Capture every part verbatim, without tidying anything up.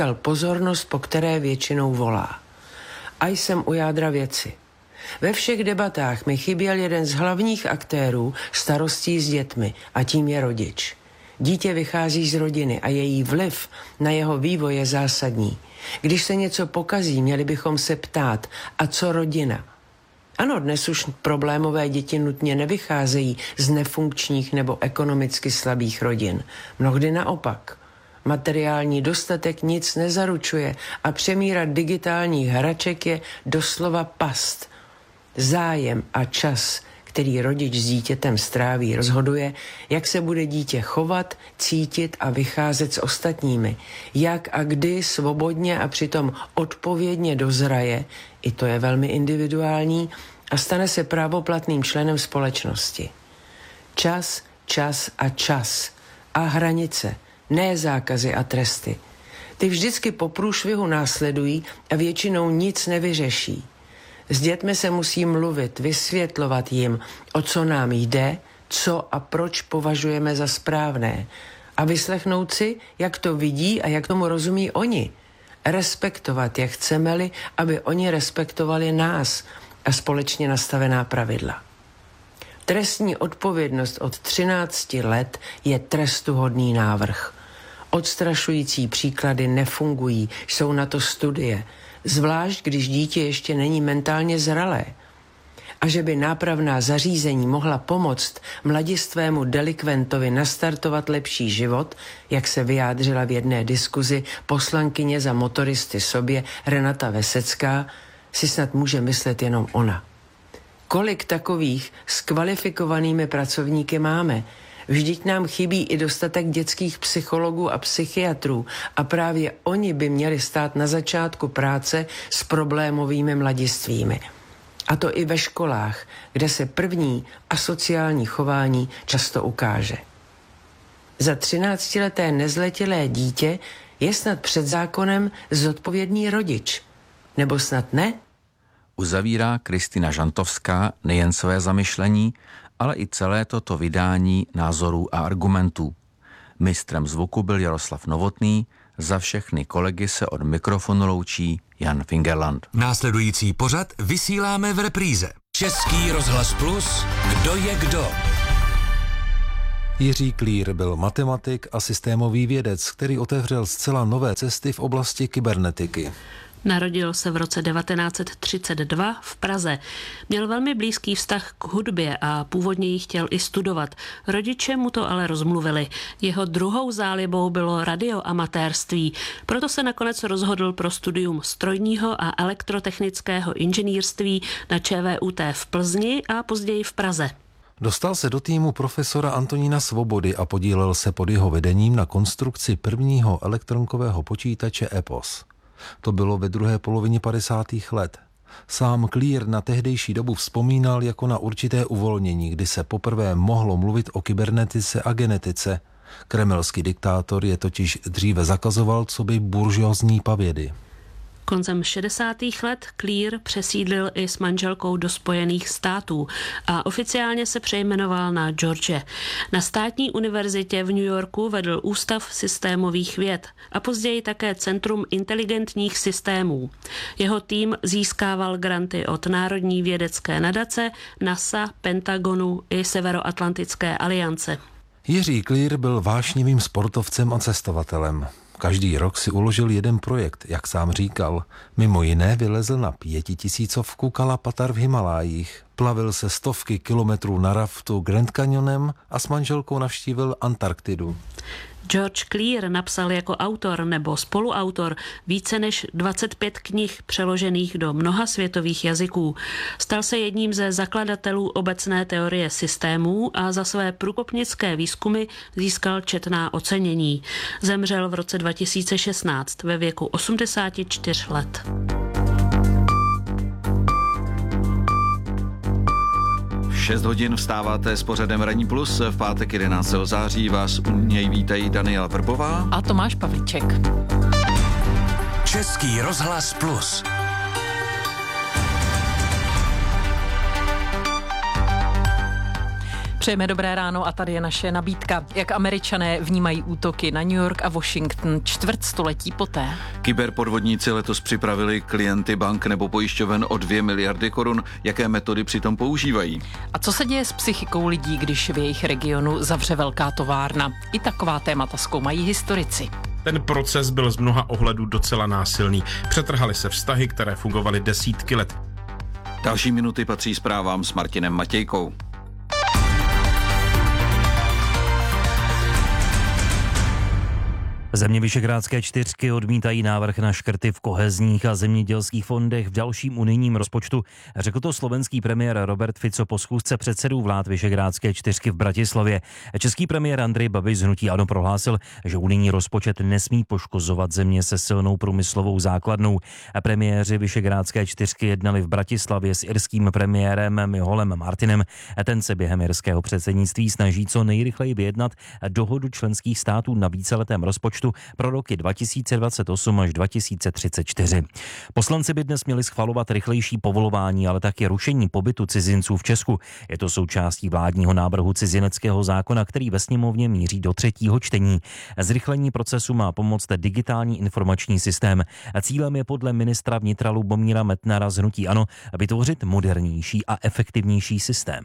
pozornost, po které většinou volá. A jsem u jádra věci. Ve všech debatách mi chyběl jeden z hlavních aktérů starostí s dětmi a tím je rodič. Dítě vychází z rodiny a její vliv na jeho vývoj je zásadní. Když se něco pokazí, měli bychom se ptát, a co rodina? Ano, dnes už problémové děti nutně nevycházejí z nefunkčních nebo ekonomicky slabých rodin. Mnohdy naopak. Materiální dostatek nic nezaručuje a přemíra digitálních hraček je doslova past. Zájem a čas, který rodič s dítětem stráví, rozhoduje, jak se bude dítě chovat, cítit a vycházet s ostatními. Jak a kdy svobodně a přitom odpovědně dozraje, i to je velmi individuální, a stane se právoplatným členem společnosti. Čas, čas a čas. A hranice, ne zákazy a tresty. Ty vždycky po průšvihu následují a většinou nic nevyřeší. S dětmi se musí mluvit, vysvětlovat jim, o co nám jde, co a proč považujeme za správné. A vyslechnout si, jak to vidí a jak tomu rozumí oni. Respektovat je chceme-li, aby oni respektovali nás a společně nastavená pravidla. Trestní odpovědnost od třinácti let je trestuhodný návrh. Odstrašující příklady nefungují, jsou na to studie, zvlášť když dítě ještě není mentálně zralé. A že by nápravná zařízení mohla pomoct mladistvému delikventovi nastartovat lepší život, jak se vyjádřila v jedné diskuzi poslankyně za motoristy sobě Renata Vesecká, si snad může myslet jenom ona. Kolik takových s kvalifikovanými pracovníky máme? Vždyť nám chybí i dostatek dětských psychologů a psychiatrů a právě oni by měli stát na začátku práce s problémovými mladistvými. A to i ve školách, kde se první asociální chování často ukáže. Za třináctileté nezletilé dítě je snad před zákonem zodpovědný rodič. Nebo snad ne? Uzavírá Kristina Žantovská nejen své zamyšlení, ale i celé toto vydání názorů a argumentů. Mistrem zvuku byl Jaroslav Novotný, za všechny kolegy se od mikrofonu loučí Jan Fingerland. Následující pořad vysíláme v repríze. Český rozhlas Plus, kdo je kdo? Jiří Klír byl matematik a systémový vědec, který otevřel zcela nové cesty v oblasti kybernetiky. Narodil se v roce devatenáct set třicet dva v Praze. Měl velmi blízký vztah k hudbě a původně ji chtěl i studovat. Rodiče mu to ale rozmluvili. Jeho druhou zálibou bylo radioamatérství. Proto se nakonec rozhodl pro studium strojního a elektrotechnického inženýrství na ČVUT v Plzni a později v Praze. Dostal se do týmu profesora Antonína Svobody a podílel se pod jeho vedením na konstrukci prvního elektronkového počítače EPOS. To bylo ve druhé polovině padesátých let. Sám Klír na tehdejší dobu vzpomínal jako na určité uvolnění, kdy se poprvé mohlo mluvit o kybernetice a genetice. Kremelský diktátor je totiž dříve zakazoval coby buržoazní pavědy. Koncem šedesátých let Klír přesídlil i s manželkou do Spojených států a oficiálně se přejmenoval na George. Na státní univerzitě v New Yorku vedl Ústav systémových věd a později také Centrum inteligentních systémů. Jeho tým získával granty od Národní vědecké nadace, NASA, Pentagonu i Severoatlantické aliance. Jiří Klír byl vášnivým sportovcem a cestovatelem. Každý rok si uložil jeden projekt, jak sám říkal. Mimo jiné vylezl na pětitisícovku Kalapatar v Himalájích, plavil se stovky kilometrů na raftu Grand Canyonem a s manželkou navštívil Antarktidu. George Klír napsal jako autor nebo spoluautor více než dvacet pět knih přeložených do mnoha světových jazyků. Stal se jedním ze zakladatelů obecné teorie systémů a za své průkopnické výzkumy získal četná ocenění. Zemřel v roce dva tisíce šestnáct ve věku osmdesáti čtyř let. šest hodin vstáváte s pořadem Ranní Plus. V pátek jedenáctého září vás u něj vítají Daniela Vrbová a Tomáš Pavlíček. Český rozhlas Plus. Přejeme dobré ráno a tady je naše nabídka. Jak Američané vnímají útoky na New York a Washington čtvrtstoletí poté? Kyberpodvodníci letos připravili klienty bank nebo pojišťoven o dvě miliardy korun. Jaké metody přitom používají? A co se děje s psychikou lidí, když v jejich regionu zavře velká továrna? I taková témata zkoumají historici. Ten proces byl z mnoha ohledů docela násilný. Přetrhaly se vztahy, které fungovaly desítky let. Další minuty patří zprávám s Martinem Matějkou. Země Visegrádské čtyřky odmítají návrh na škrty v kohezních a zemědělských fondech v dalším unijním rozpočtu. Řekl to slovenský premiér Robert Fico po schůzce předsedů vlád Visegrádské čtyřky v Bratislavě. Český premiér Andrej Babiš z hnutí ANO prohlásil, že unijní rozpočet nesmí poškozovat země se silnou průmyslovou základnou. Premiéři Visegrádské čtyřky jednali v Bratislavě s irským premiérem Micholem Martinem. Ten se během irského předsednictví snaží co nejrychleji vyjednat dohodu členských států na víceletém rozpočtu pro roky dva tisíce dvacet osm až dva tisíce třicet čtyři. Poslanci by dnes měli schvalovat rychlejší povolování, ale taky rušení pobytu cizinců v Česku. Je to součástí vládního návrhu cizineckého zákona, který ve sněmovně míří do třetího čtení. Zrychlení procesu má pomoct digitální informační systém. Cílem je podle ministra vnitra Lubomíra Metnara z hnutí ANO vytvořit modernější a efektivnější systém.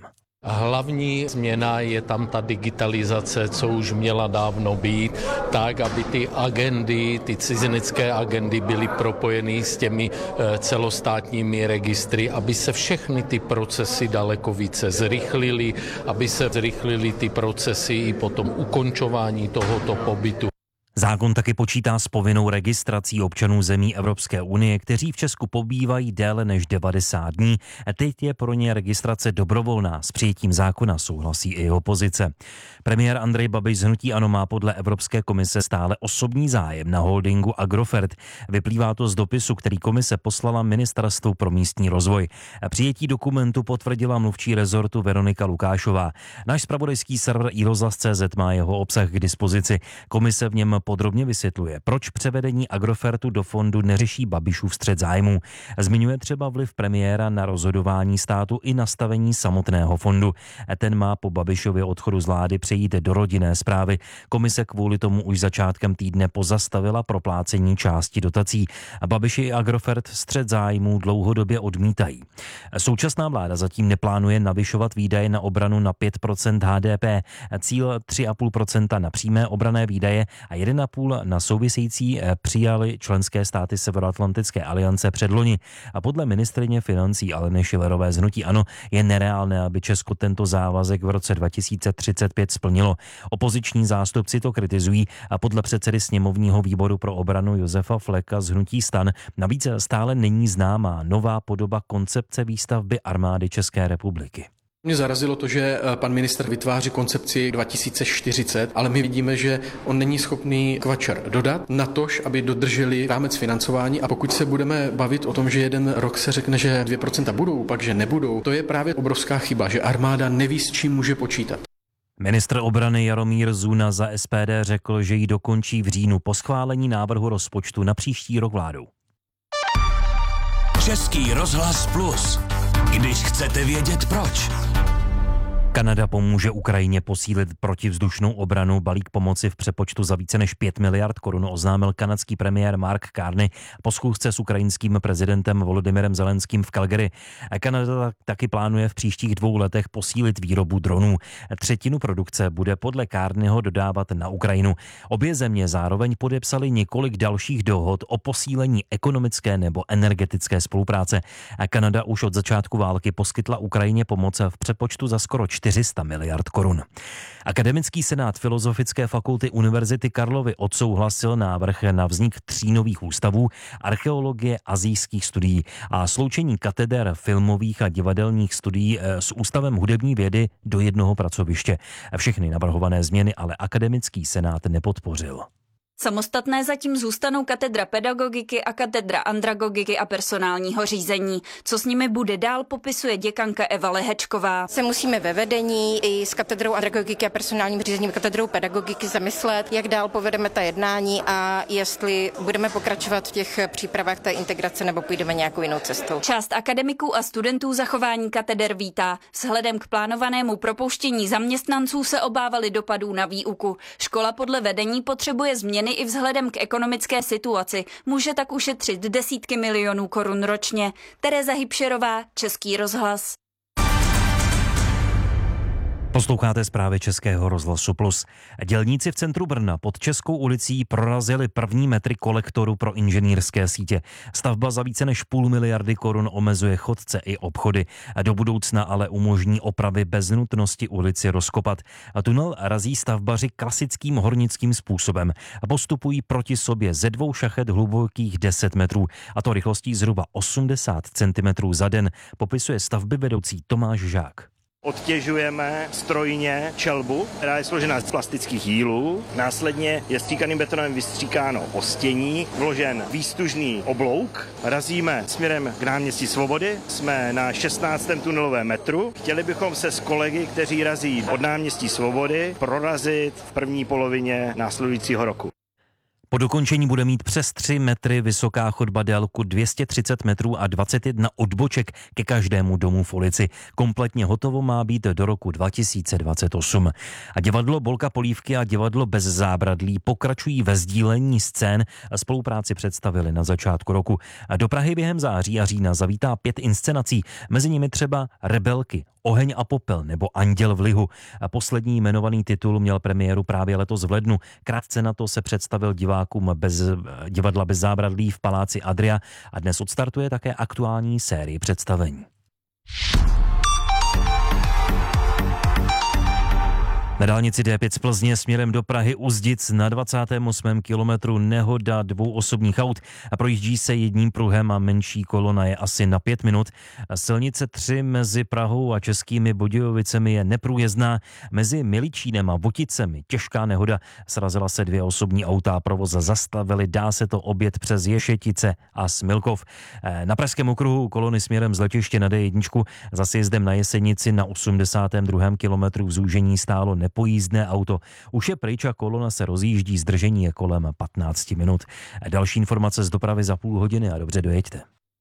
Hlavní změna je tam ta digitalizace, co už měla dávno být, tak, aby ty agendy, ty cizinecké agendy byly propojeny s těmi celostátními registry, aby se všechny ty procesy daleko více zrychlily, aby se zrychlily ty procesy i potom ukončování tohoto pobytu. Zákon taky počítá s povinnou registrací občanů zemí Evropské unie, kteří v Česku pobývají déle než devadesát dní. Teď je pro ně registrace dobrovolná. S přijetím zákona souhlasí i opozice. Premiér Andrej Babiš z hnutí ANO má podle Evropské komise stále osobní zájem na holdingu Agrofert. Vyplývá to z dopisu, který komise poslala Ministerstvu pro místní rozvoj. Přijetí dokumentu potvrdila mluvčí rezortu Veronika Lukášová. Náš zpravodajský server i rozhlas tečka cé zet má jeho obsah k dispozici. Komise v něm podrobně vysvětluje, proč převedení Agrofertu do fondu neřeší Babišův střet zájmů. Zmiňuje třeba vliv premiéra na rozhodování státu i nastavení samotného fondu. Ten má po Babišově odchodu z vlády přejít do rodinné správy. Komise kvůli tomu už začátkem týdne pozastavila proplácení části dotací. Babiši i Agrofert střet zájmů dlouhodobě odmítají. Současná vláda zatím neplánuje navyšovat výdaje na obranu na pět procent há dé pé. Cíl tři a půl procenta na přímé obranné výdaje a jeden a půl na související přijali členské státy Severoatlantické aliance předloni. A podle ministryně financí Aleny Schillerové z hnutí ANO je nereálné, aby Česko tento závazek v roce dva tisíce třicet pět splnilo. Opoziční zástupci to kritizují a podle předsedy sněmovního výboru pro obranu Josefa Fleka z hnutí STAN navíc stále není známá nová podoba koncepce výstavby armády České republiky. Mě zarazilo to, že pan ministr vytváří koncepci dva tisíce čtyřicet, ale my vidíme, že on není schopný kvačer dodat, natož, aby dodrželi rámec financování. A pokud se budeme bavit o tom, že jeden rok se řekne, že dvě procenta budou, pak že nebudou, to je právě obrovská chyba, že armáda neví, s čím může počítat. Ministr obrany Jaromír Zuna za es pé dé řekl, že ji dokončí v říjnu po schválení návrhu rozpočtu na příští rok vládou. Český rozhlas Plus. Když chcete vědět proč. Kanada pomůže Ukrajině posílit protivzdušnou obranu. Balík pomoci v přepočtu za více než pět miliard korun oznámil kanadský premiér Mark Carney po schůzce s ukrajinským prezidentem Volodymyrem Zelenským v Calgary. Kanada taky plánuje v příštích dvou letech posílit výrobu dronů. Třetinu produkce bude podle Carneyho dodávat na Ukrajinu. Obě země zároveň podepsaly několik dalších dohod o posílení ekonomické nebo energetické spolupráce. Kanada už od začátku války poskytla Ukrajině pomoc v přepočtu za skoro čtyři sta miliard korun. Akademický senát Filozofické fakulty Univerzity Karlovy odsouhlasil návrh na vznik tří nových ústavů archeologie asijských studií a sloučení kateder filmových a divadelních studií s ústavem hudební vědy do jednoho pracoviště. Všechny navrhované změny ale akademický senát nepodpořil. Samostatné zatím zůstanou katedra pedagogiky a katedra andragogiky a personálního řízení. Co s nimi bude dál, popisuje děkanka Eva Lehečková. Se musíme ve vedení i s katedrou andragogiky a personálním řízením katedrou pedagogiky zamyslet, jak dál povedeme ta jednání a jestli budeme pokračovat v těch přípravách té integrace nebo půjdeme nějakou jinou cestou. Část akademiků a studentů zachování kateder vítá. Vzhledem k plánovanému propouštění zaměstnanců se obávali dopadů na výuku. Škola podle vedení potřebuje změny i vzhledem k ekonomické situaci. Může tak ušetřit desítky milionů korun ročně. Tereza Hybšerová, Český rozhlas. Posloucháte zprávy Českého rozhlasu Plus. Dělníci v centru Brna pod Českou ulicí prorazili první metry kolektoru pro inženýrské sítě. Stavba za více než půl miliardy korun omezuje chodce i obchody. Do budoucna ale umožní opravy bez nutnosti ulici rozkopat. Tunel razí stavbaři klasickým hornickým způsobem. Postupují proti sobě ze dvou šachet hlubokých deset metrů, a to rychlostí zhruba osmdesát centimetrů za den, popisuje stavby vedoucí Tomáš Žák. Odtěžujeme strojně čelbu, která je složena z plastických jílů. Následně je stříkaným betonem vystříkáno ostění, vložen výstužný oblouk. Razíme směrem k náměstí Svobody. Jsme na šestnáctém tunelovém metru. Chtěli bychom se s kolegy, kteří razí od náměstí Svobody, prorazit v první polovině následujícího roku. Po dokončení bude mít přes tři metry vysoká chodba délku dvě stě třicet metrů a dvacet jedna odboček ke každému domu v ulici. Kompletně hotovo má být do roku dva tisíce dvacet osm. A divadlo Bolka Polívky a divadlo Bez zábradlí pokračují ve sdílení scén. Spolupráci představili na začátku roku. A do Prahy během září a října zavítá pět inscenací, mezi nimi třeba Rebelky, Oheň a popel nebo Anděl v lihu. A poslední jmenovaný titul měl premiéru právě letos v lednu. Krátce na to se představil divákům bez, divadla Bez zábradlí v paláci Adria a dnes odstartuje také aktuální série představení. Na dálnici D pět z Plzně směrem do Prahy u Zdic na dvacátém osmém kilometru nehoda dvou osobních aut a projíždí se jedním pruhem a menší kolona je asi na pět minut. Silnice tři mezi Prahou a Českými Budějovicemi je neprůjezdná. Mezi Miličínem a Voticemi těžká nehoda, srazila se dvě osobní auta, provoz zastavili, dá se to objet přes Ješetice a Smilkov. Na Pražském okruhu kolony směrem z letiště na D jedna za sjezdem na Jesenici na osmdesátém druhém kilometru v zúžení stálo nepojízdné auto. Už je pryč a kolona se rozjíždí, zdržení je kolem patnáct minut. Další informace z dopravy za půl hodiny a dobře dojeďte.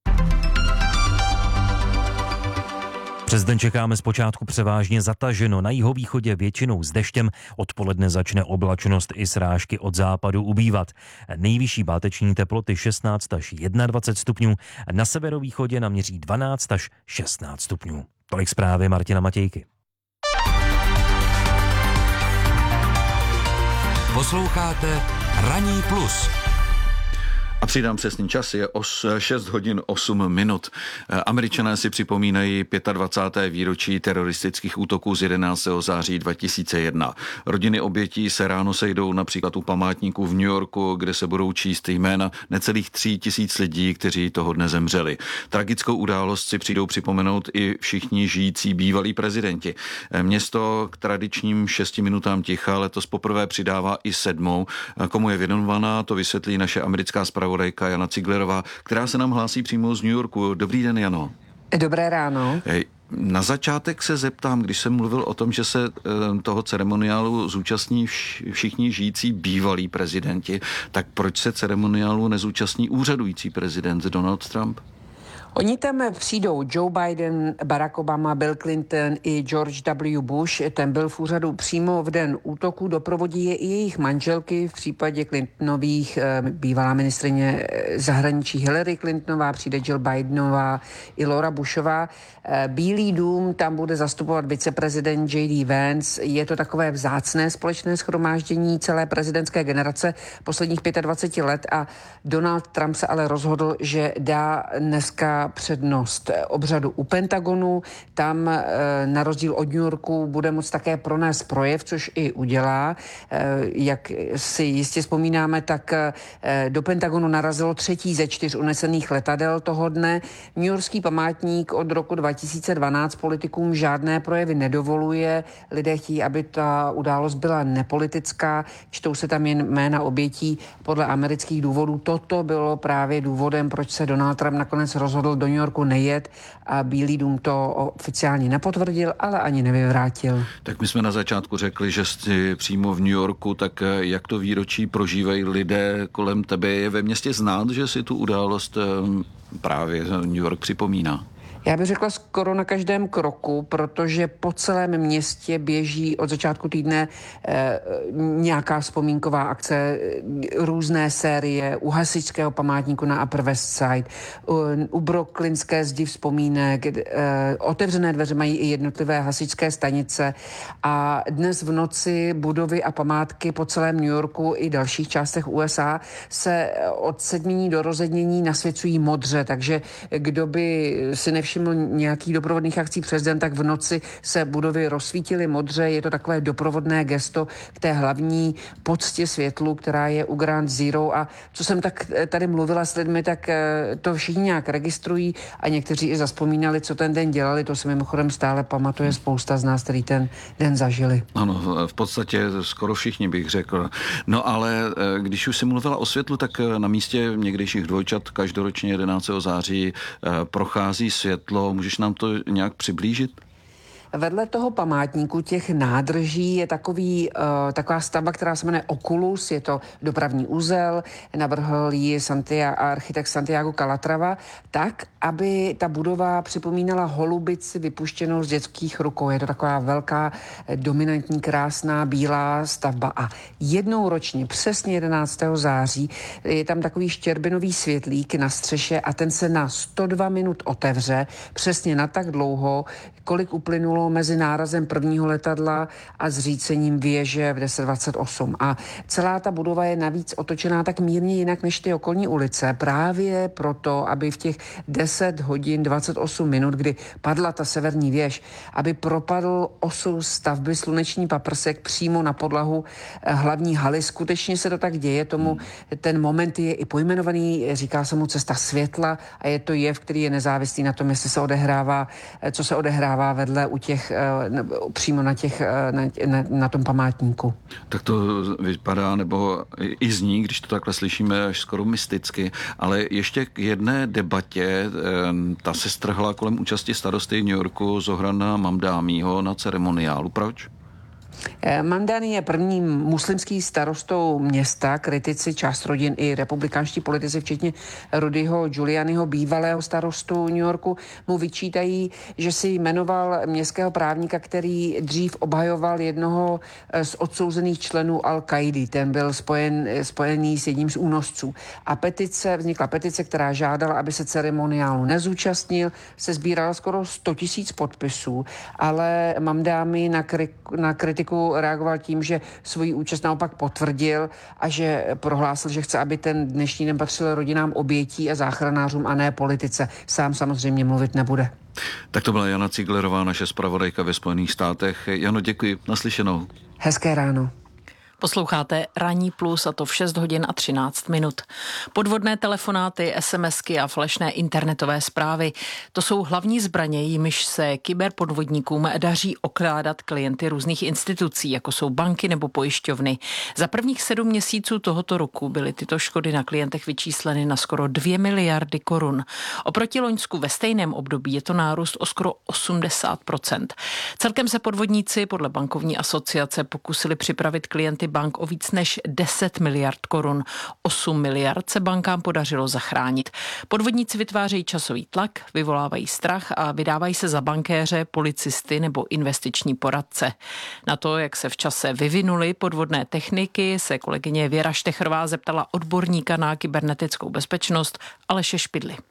Přes den čekáme zpočátku převážně zataženo, na jihovýchodě většinou s deštěm, odpoledne začne oblačnost i srážky od západu ubývat. Nejvyšší páteční teploty šestnáct až dvacet jedna stupňů, na severovýchodě naměří dvanáct až šestnáct stupňů. Tolik zprávy Martina Matějky. Posloucháte Ranní plus. A přidám přesný čas, je os šest hodin osm minut. Američané si připomínají dvacátého pátého výročí teroristických útoků z jedenáctého září dva tisíce jedna. Rodiny obětí se ráno sejdou například u památníků v New Yorku, kde se budou číst jména necelých tří tisíc lidí, kteří toho dne zemřeli. Tragickou událost si přijdou připomenout i všichni žijící bývalí prezidenti. Město k tradičním šesti minutám ticha letos poprvé přidává i sedmou. Komu je věnovaná, to vysvětlí naše americká zpravodajka Jana Ciglerová, která se nám hlásí přímo z New Yorku. Dobrý den, Jano. Dobré ráno. Na začátek se zeptám, když jsem mluvil o tom, že se toho ceremoniálu zúčastní všichni žijící bývalí prezidenti, tak proč se ceremoniálu nezúčastní úřadující prezident Donald Trump? Oni tam přijdou Joe Biden, Barack Obama, Bill Clinton i George W. Bush. Ten byl v úřadu přímo v den útoku. Doprovodí je i jejich manželky. V případě Clintonových bývalá ministryně zahraničí Hillary Clintonová, přijde Jill Bidenová i Laura Bushová. Bílý dům, tam bude zastupovat viceprezident J D Vance. Je to takové vzácné společné shromáždění celé prezidentské generace posledních dvacet pět let a Donald Trump se ale rozhodl, že dá dneska dává přednost obřadu u Pentagonu. Tam na rozdíl od New Yorku bude moct také pronést projev, což i udělá. Jak si jistě vzpomínáme, tak do Pentagonu narazilo třetí ze čtyř unesených letadel toho dne. Newyorský památník od roku dva tisíce dvanáct politikům žádné projevy nedovoluje. Lidé chtějí, aby ta událost byla nepolitická. Čtou se tam jen jména obětí podle amerických důvodů. Toto bylo právě důvodem, proč se Donald Trump nakonec rozhodl do New Yorku nejet a Bílý dům to oficiálně nepotvrdil, ale ani nevyvrátil. Tak my jsme na začátku řekli, že jsi přímo v New Yorku, tak jak to výročí prožívají lidé kolem tebe? Je ve městě znát, že si tu událost právě New York připomíná? Já bych řekla skoro na každém kroku, protože po celém městě běží od začátku týdne eh, nějaká vzpomínková akce, různé série u hasičského památníku na Upper West Side, u, u Brooklynské zdi vzpomínek, eh, otevřené dveře mají i jednotlivé hasičské stanice a dnes v noci budovy a památky po celém New Yorku i dalších částech U S A se od sedmení do rozednění nasvěcují modře, takže kdo by si nevšiml nějakých doprovodných akcí přes den, tak v noci se budovy rozsvítily modře. Je to takové doprovodné gesto k té hlavní poctě světlu, která je u Ground Zero. A co jsem tak tady mluvila s lidmi, tak to všichni nějak registrují a někteří i zazpomínali, co ten den dělali. To se mimochodem stále pamatuje spousta z nás, který ten den zažili. Ano, v podstatě skoro všichni bych řekl. No ale když už si mluvila o světlu, tak na místě někdejších dvojčat každoročně jedenáctého září prochází světlo. Můžeš nám to nějak přiblížit? Vedle toho památníku těch nádrží je takový, uh, taková stavba, která se jmenuje Oculus, je to dopravní uzel, navrhl ji Santiago, architekt Santiago Calatrava, tak, aby ta budova připomínala holubici vypuštěnou z dětských rukou. Je to taková velká, dominantní, krásná, bílá stavba a jednou ročně, přesně jedenáctého září, je tam takový štěrbinový světlík na střeše a ten se na sto dva minut otevře, přesně na tak dlouho, kolik uplynulo mezi nárazem prvního letadla a zřícením věže v deset dvacet osm. A celá ta budova je navíc otočená tak mírně jinak než ty okolní ulice. Právě proto, aby v těch deset hodin dvacet osm minut, kdy padla ta severní věž, aby propadl osou stavby sluneční paprsek přímo na podlahu hlavní haly. Skutečně se to tak děje, tomu ten moment je i pojmenovaný, říká se mu cesta světla a je to jev, který je nezávislý na tom, jestli se odehrává, co se odehrává vedle u těch, přímo na, těch, na, na, na tom památníku. Tak to vypadá, nebo i zní, když to takhle slyšíme, až skoro mysticky, ale ještě k jedné debatě, ta se strhla kolem účasti starosty New Yorku Zohrana Mamdámího na ceremoniálu. Proč? Mamdani je prvním muslimským starostou města. Kritici, část rodin i republikánští politici, včetně Rudyho Giulianiho, bývalého starostu New Yorku, mu vyčítají, že si jmenoval městského právníka, který dřív obhajoval jednoho z odsouzených členů Al-Kaidy. Ten byl spojen, spojený s jedním z únosců. A petice, vznikla petice, která žádala, aby se ceremoniálu nezúčastnil. Se sbírala skoro sto tisíc podpisů, ale Mamdani na, kri, na kritiku reagoval tím, že svoji účast naopak potvrdil a že prohlásil, že chce, aby ten dnešní den patřil rodinám obětí a záchranářům a ne politice. Sám samozřejmě mluvit nebude. Tak to byla Jana Ciglerová, naše zpravodajka ve Spojených státech. Jano, děkuji. Naslyšenou. Hezké ráno. Posloucháte Ranní plus a to v šest hodin a třináct minut. Podvodné telefonáty, SMSky a falešné internetové zprávy. To jsou hlavní zbraně, jimiž se kyberpodvodníkům daří okrádat klienty různých institucí, jako jsou banky nebo pojišťovny. Za prvních sedm měsíců tohoto roku byly tyto škody na klientech vyčísleny na skoro dvě miliardy korun. Oproti loňsku ve stejném období je to nárůst o skoro osmdesát procent. Celkem se podvodníci podle bankovní asociace pokusili připravit klienty bank o víc než deset miliard korun. osm miliard se bankám podařilo zachránit. Podvodníci vytvářejí časový tlak, vyvolávají strach a vydávají se za bankéře, policisty nebo investiční poradce. Na to, jak se v čase vyvinuly podvodné techniky, se kolegyně Věra Štechrová zeptala odborníka na kybernetickou bezpečnost Aleše Špidly.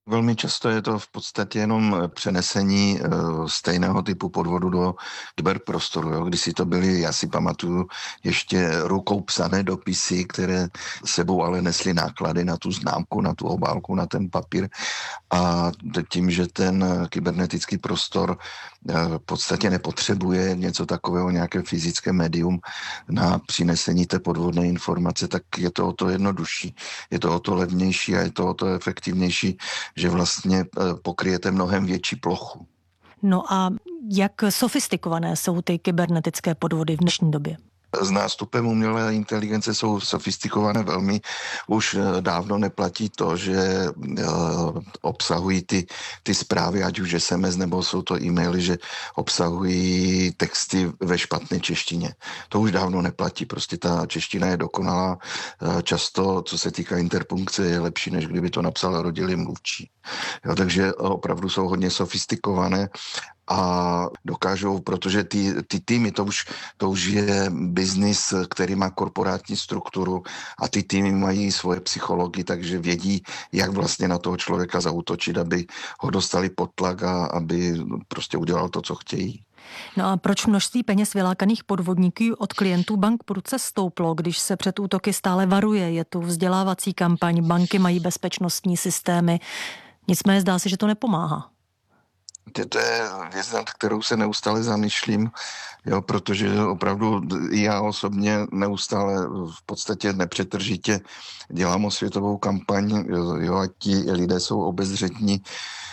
Velmi často je to v podstatě jenom přenesení stejného typu podvodu do kyberprostoru. Jo. Když si to byly, já si pamatuju, ještě rukou psané dopisy, které sebou ale nesly náklady na tu známku, na tu obálku, na ten papír. A tím, že ten kybernetický prostor v podstatě nepotřebuje něco takového, nějaké fyzické médium na přinesení té podvodné informace, tak je to o to jednodušší, je to o to levnější a je to o to efektivnější, že vlastně pokryjete mnohem větší plochu. No a jak sofistikované jsou ty kybernetické podvody v dnešní době? S nástupem umělé inteligence jsou sofistikované velmi. Už dávno neplatí to, že obsahují ty, ty zprávy, ať už es em es nebo jsou to e-maily, že obsahují texty ve špatné češtině. To už dávno neplatí. Prostě ta čeština je dokonalá. Často, co se týká interpunkce, je lepší, než kdyby to napsal rodilý mluvčí. Jo, takže opravdu jsou hodně sofistikované a dokážou, protože ty, ty týmy, to už, to už je biznis, který má korporátní strukturu a ty týmy mají svoje psychologii, takže vědí, jak vlastně na toho člověka zaútočit, aby ho dostali pod tlak a aby prostě udělal to, co chtějí. No a proč množství peněz vylákaných podvodníků od klientů bank prudce stouplo, když se před útoky stále varuje? Je tu vzdělávací kampaň, banky mají bezpečnostní systémy, nicméně zdá se, že to nepomáhá. To je věc, nad kterou se neustále zamýšlím, jo, protože opravdu já osobně neustále v podstatě nepřetržitě dělám osvětovou kampaň, jo, ať ti lidé jsou obezřetní.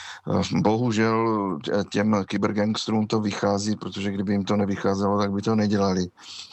Bohužel těm kybergangstrům to vychází, protože kdyby jim to nevycházelo, tak by to nedělali.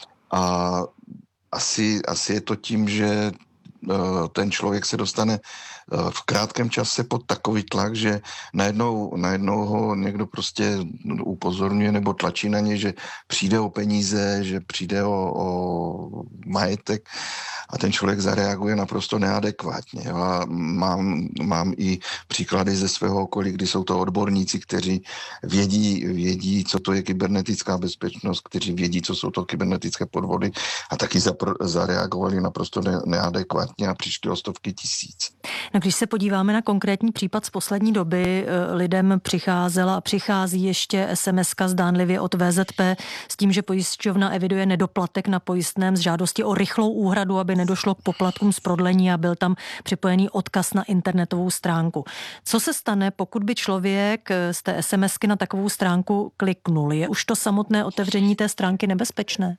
A asi, asi je to tím, že ten člověk se dostane v krátkém čase pod takový tlak, že najednou, najednou ho někdo prostě upozorňuje nebo tlačí na ně, že přijde o peníze, že přijde o, o majetek a ten člověk zareaguje naprosto neadekvátně. Jo? A mám, mám i příklady ze svého okolí, kdy jsou to odborníci, kteří vědí, vědí, co to je kybernetická bezpečnost, kteří vědí, co jsou to kybernetické podvody a taky zapr- zareagovali naprosto ne- neadekvátně a přišli o stovky tisíc. No, když se podíváme na konkrétní případ z poslední doby, lidem přicházela a přichází ještě es em eska zdánlivě od vé zet pé s tím, že pojišťovna eviduje nedoplatek na pojistném z žádosti o rychlou úhradu, aby nedošlo k poplatkům z prodlení a byl tam připojený odkaz na internetovou stránku. Co se stane, pokud by člověk z té es em esky na takovou stránku kliknul? Je už to samotné otevření té stránky nebezpečné?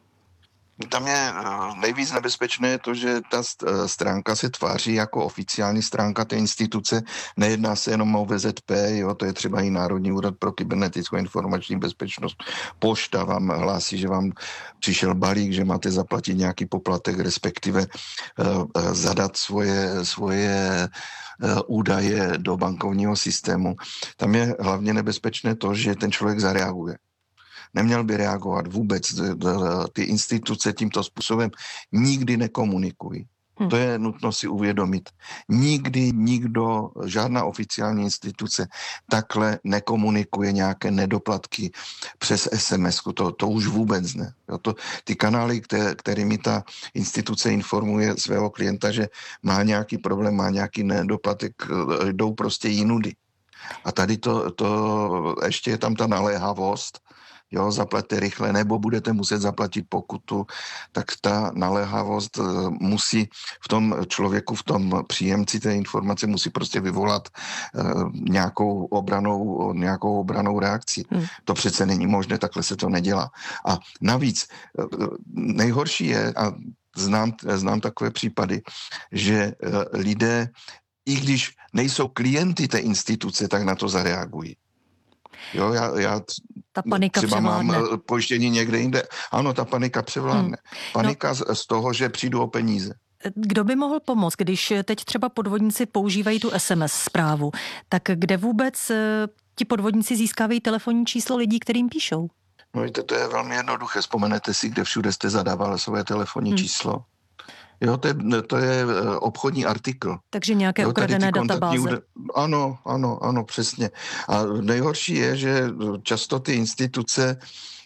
Tam je nejvíc nebezpečné to, že ta stránka se tváří jako oficiální stránka té instituce. Nejedná se jenom o vé zet pé, jo, to je třeba i Národní úřad pro kybernetickou informační bezpečnost. Pošta vám hlásí, že vám přišel balík, že máte zaplatit nějaký poplatek, respektive uh, zadat svoje, svoje uh, údaje do bankovního systému. Tam je hlavně nebezpečné to, že ten člověk zareaguje. Neměl by reagovat vůbec. Ty instituce tímto způsobem nikdy nekomunikují. Hmm. To je nutno si uvědomit. Nikdy nikdo, žádná oficiální instituce takhle nekomunikuje nějaké nedoplatky přes es em esku. To, to už vůbec ne. Jo, to, ty kanály, které, kterými ta instituce informuje svého klienta, že má nějaký problém, má nějaký nedoplatek, jdou prostě jinudy. A tady to, to ještě je tam ta naléhavost, jo, zaplaťte rychle, nebo budete muset zaplatit pokutu, tak ta naléhavost musí v tom člověku, v tom příjemci té informace musí prostě vyvolat uh, nějakou obranou, nějakou obranou reakci. Hmm. To přece není možné, takhle se to nedělá. A navíc uh, nejhorší je, a znám, znám takové případy, že uh, lidé, i když nejsou klienty té instituce, tak na to zareagují. Jo, já, já ta panika třeba převládne. Mám pojištění někde jinde. Ano, ta panika převládne. Hmm. Panika no. z toho, že přijdu o peníze. Kdo by mohl pomoct, když teď třeba podvodníci používají tu es em es zprávu, tak kde vůbec ti podvodníci získávají telefonní číslo lidí, kterým píšou? No víte, to je velmi jednoduché. Vzpomenete si, kde všude jste zadávali své telefonní hmm. číslo. Jo, to je, to je obchodní artikl. Takže nějaké jo, ukradené databáze. Úda... Ano, ano, ano, přesně. A nejhorší je, že často ty instituce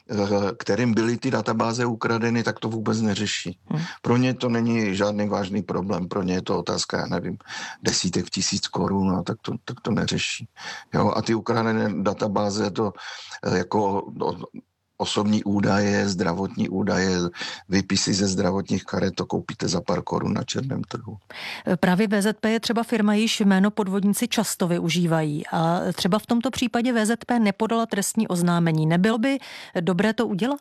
kterým byly ty databáze ukradeny, tak to vůbec neřeší. Pro ně to není žádný vážný problém, pro ně je to otázka, já nevím, desítek tisíc korun, a tak to, tak to neřeší. Jo? A ty ukradené databáze to jako osobní údaje, zdravotní údaje, výpisy ze zdravotních karet, to koupíte za pár korun na černém trhu. Právě V Z P je třeba firma, již jméno podvodníci často využívají a třeba v tomto případě V Z P nepodala trestní oznámení. Nebylo by dobré to udělat?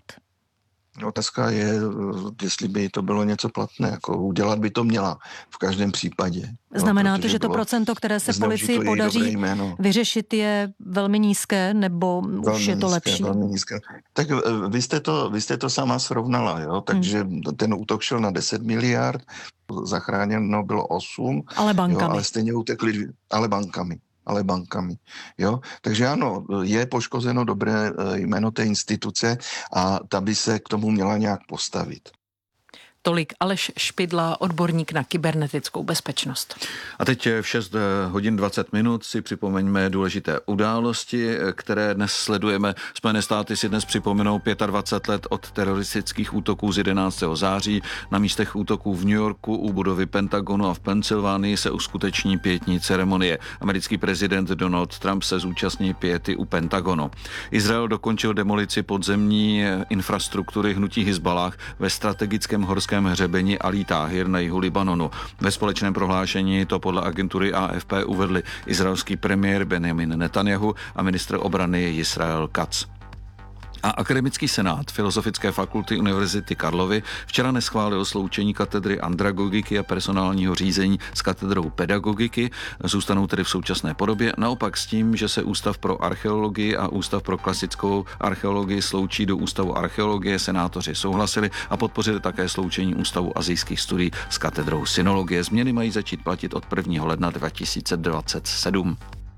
Otázka je, jestli by to bylo něco platné. Jako udělat by to měla v každém případě. Znamená to, že to procento, které se policii podaří vyřešit, je velmi nízké, nebo velmi už je to nízké, lepší? Velmi nízké. Tak vy jste to, vy jste to sama srovnala, jo? Takže hmm. ten útok šel na deset miliard, zachráněno bylo osm, ale bankami. Jo, ale stejně utekli, ale bankami. ale bankami. Jo? Takže ano, je poškozeno dobré jméno té instituce a ta by se k tomu měla nějak postavit. Tolik Aleš Špidla, odborník na kybernetickou bezpečnost. A teď v šest hodin dvacet minut si připomeňme důležité události, které dnes sledujeme. Spojené státy si dnes připomenou dvacet pět let od teroristických útoků z jedenáctého září. Na místech útoků v New Yorku, u budovy Pentagonu a v Pensylvánii se uskuteční pietní ceremonie. Americký prezident Donald Trump se zúčastní piety u Pentagonu. Izrael dokončil demolici podzemní infrastruktury hnutí Hizballáh ve strategickém horském hřebeni Alí Táhir na jihu Libanonu. Ve společném prohlášení to podle agentury A F P uvedli izraelský premiér Benjamin Netanyahu a ministr obrany Yisrael Katz. A Akademický senát Filozofické fakulty Univerzity Karlovy včera neschválil sloučení katedry andragogiky a personálního řízení s katedrou pedagogiky. Zůstanou tedy v současné podobě. Naopak s tím, že se Ústav pro archeologii a Ústav pro klasickou archeologii sloučí do Ústavu archeologie, senátoři souhlasili a podpořili také sloučení Ústavu asijských studií s katedrou synologie. Změny mají začít platit od prvního ledna dva tisíce dvacet sedm.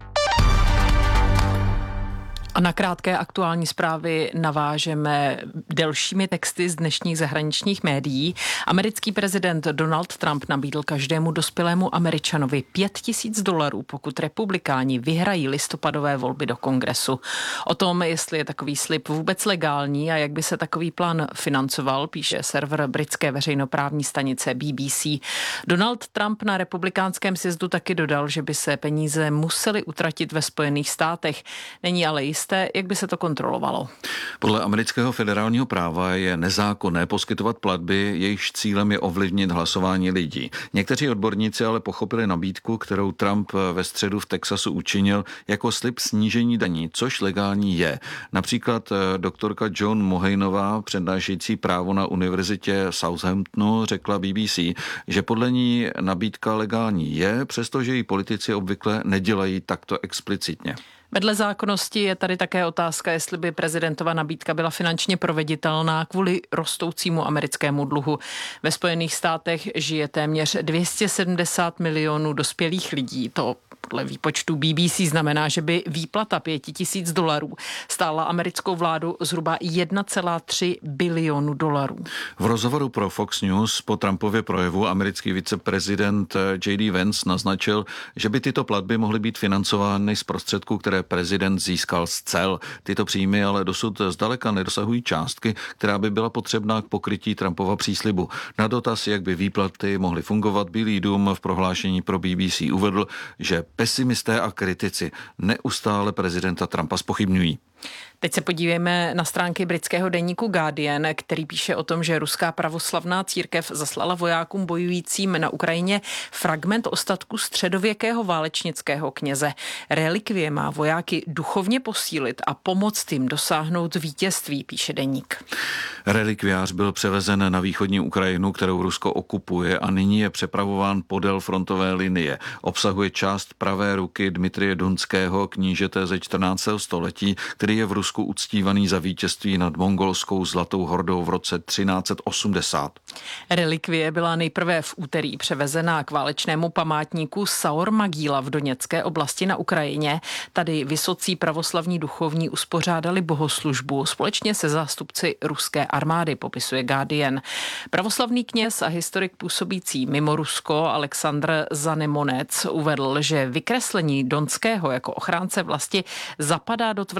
A na krátké aktuální zprávy navážeme delšími texty z dnešních zahraničních médií. Americký prezident Donald Trump nabídl každému dospělému Američanovi pět tisíc dolarů, pokud republikáni vyhrají listopadové volby do kongresu. O tom, jestli je takový slib vůbec legální a jak by se takový plán financoval, píše server britské veřejnoprávní stanice B B C. Donald Trump na republikánském sjezdu taky dodal, že by se peníze musely utratit ve Spojených státech. Není ale jisté, jak by se to kontrolovalo. Podle amerického federálního práva je nezákonné poskytovat platby, jejichž cílem je ovlivnit hlasování lidí. Někteří odborníci ale pochopili nabídku, kterou Trump ve středu v Texasu učinil, jako slib snížení daní, což legální je. Například doktorka Joan Mohainová, přednášející právo na univerzitě Southamptonu, řekla B B C, že podle ní nabídka legální je, přestože ji politici obvykle nedělají takto explicitně. Vedle zákonnosti je tady také otázka, jestli by prezidentova nabídka byla finančně proveditelná kvůli rostoucímu americkému dluhu. Ve Spojených státech žije téměř dvě stě sedmdesát milionů dospělých lidí. To podle výpočtu B B C znamená, že by výplata pět tisíc dolarů stála americkou vládu zhruba jedna celá tři bilionu dolarů. V rozhovoru pro Fox News po Trumpově projevu americký viceprezident J D Vance naznačil, že by tyto platby mohly být financovány z prostředků, které prezident získal z cel. Tyto příjmy ale dosud zdaleka nedosahují částky, která by byla potřebná k pokrytí Trumpova příslibu. Na dotaz, jak by výplaty mohly fungovat, Bílý dům v prohlášení pro B B C uvedl, že pesimisté a kritici neustále prezidenta Trumpa zpochybňují. Teď se podívejme na stránky britského deníku Guardian, který píše o tom, že ruská pravoslavná církev zaslala vojákům bojujícím na Ukrajině fragment ostatku středověkého válečnického kněze. Relikvie má vojáky duchovně posílit a pomoct jim dosáhnout vítězství, píše deník. Relikviář byl převezen na východní Ukrajinu, kterou Rusko okupuje, a nyní je přepravován podél frontové linie. Obsahuje část pravé ruky Dmitrije Dunského, knížete ze čtrnáctého století, který je v Rusku uctívaný za vítězství nad mongolskou zlatou hordou v roce třináct set osmdesát. Relikvie byla nejprve v úterý převezena k válečnému památníku Saur Magíla v Doněcké oblasti na Ukrajině. Tady vysocí pravoslavní duchovní uspořádali bohoslužbu společně se zástupci ruské armády, popisuje Guardian. Pravoslavný kněz a historik působící mimo Rusko Alexandr Zanemonec uvedl, že vykreslení Donského jako ochránce vlasti zapadá do tvrzení Kremlu,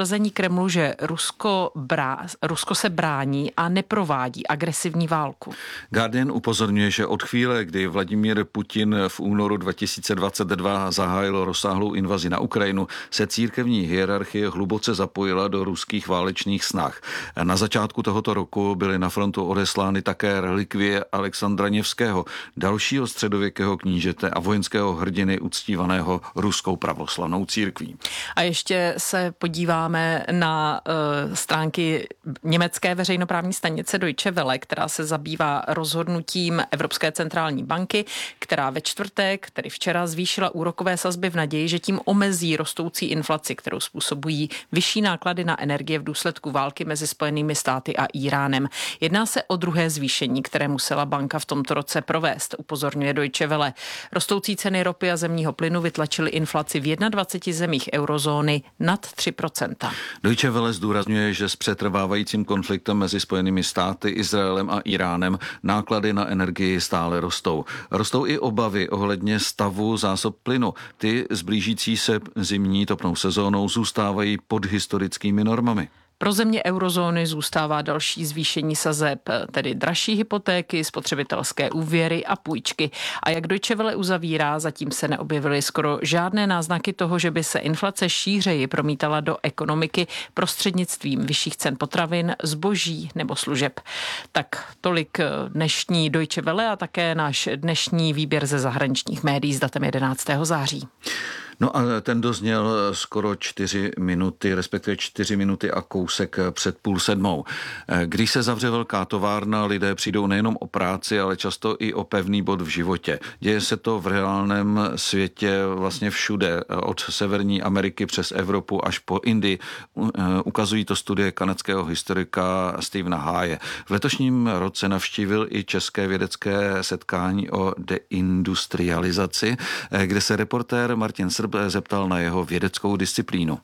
Kremlu, že Rusko, brá, Rusko se brání a neprovádí agresivní válku. Guardian upozorňuje, že od chvíle, kdy Vladimír Putin v únoru dva tisíce dvacet dva zahájil rozsáhlou invazi na Ukrajinu, se církevní hierarchie hluboce zapojila do ruských válečných snah. Na začátku tohoto roku byly na frontu odeslány také relikvie Alexandra Nevského, dalšího středověkého knížete a vojenského hrdiny uctívaného ruskou pravoslavnou církví. A ještě se podíváme na uh, stránky německé veřejnoprávní stanice Deutsche Welle, která se zabývá rozhodnutím Evropské centrální banky, která ve čtvrtek, tedy včera, zvýšila úrokové sazby v naději, že tím omezí rostoucí inflaci, kterou způsobují vyšší náklady na energie v důsledku války mezi Spojenými státy a Íránem. Jedná se o druhé zvýšení, které musela banka v tomto roce provést, upozorňuje Deutsche Welle. Rostoucí ceny ropy a zemního plynu vytlačily inflaci v jednadvaceti zemích eurozóny nad tři procenta. Deutsche Welle zdůrazňuje, že s přetrvávajícím konfliktem mezi Spojenými státy, Izraelem a Íránem náklady na energii stále rostou. Rostou i obavy ohledně stavu zásob plynu. Ty s blížící se zimní topnou sezónou zůstávají pod historickými normami. Pro země eurozóny zůstává další zvýšení sazeb, tedy dražší hypotéky, spotřebitelské úvěry a půjčky. A jak Deutsche Welle uzavírá, zatím se neobjevily skoro žádné náznaky toho, že by se inflace šířeji promítala do ekonomiky prostřednictvím vyšších cen potravin, zboží nebo služeb. Tak tolik dnešní Deutsche Welle a také náš dnešní výběr ze zahraničních médií s datem jedenáctého září. No a ten dozněl skoro čtyři minuty, respektive čtyři minuty a kousek před půl sedmou. Když se zavře velká továrna, lidé přijdou nejenom o práci, ale často i o pevný bod v životě. Děje se to v reálném světě vlastně všude, od Severní Ameriky přes Evropu až po Indii. Ukazují to studie kanadského historika Stephena Haye. V letošním roce navštívil i české vědecké setkání o deindustrializaci, kde se reportér Martin Srb zeptal na jeho vědeckou disciplínu.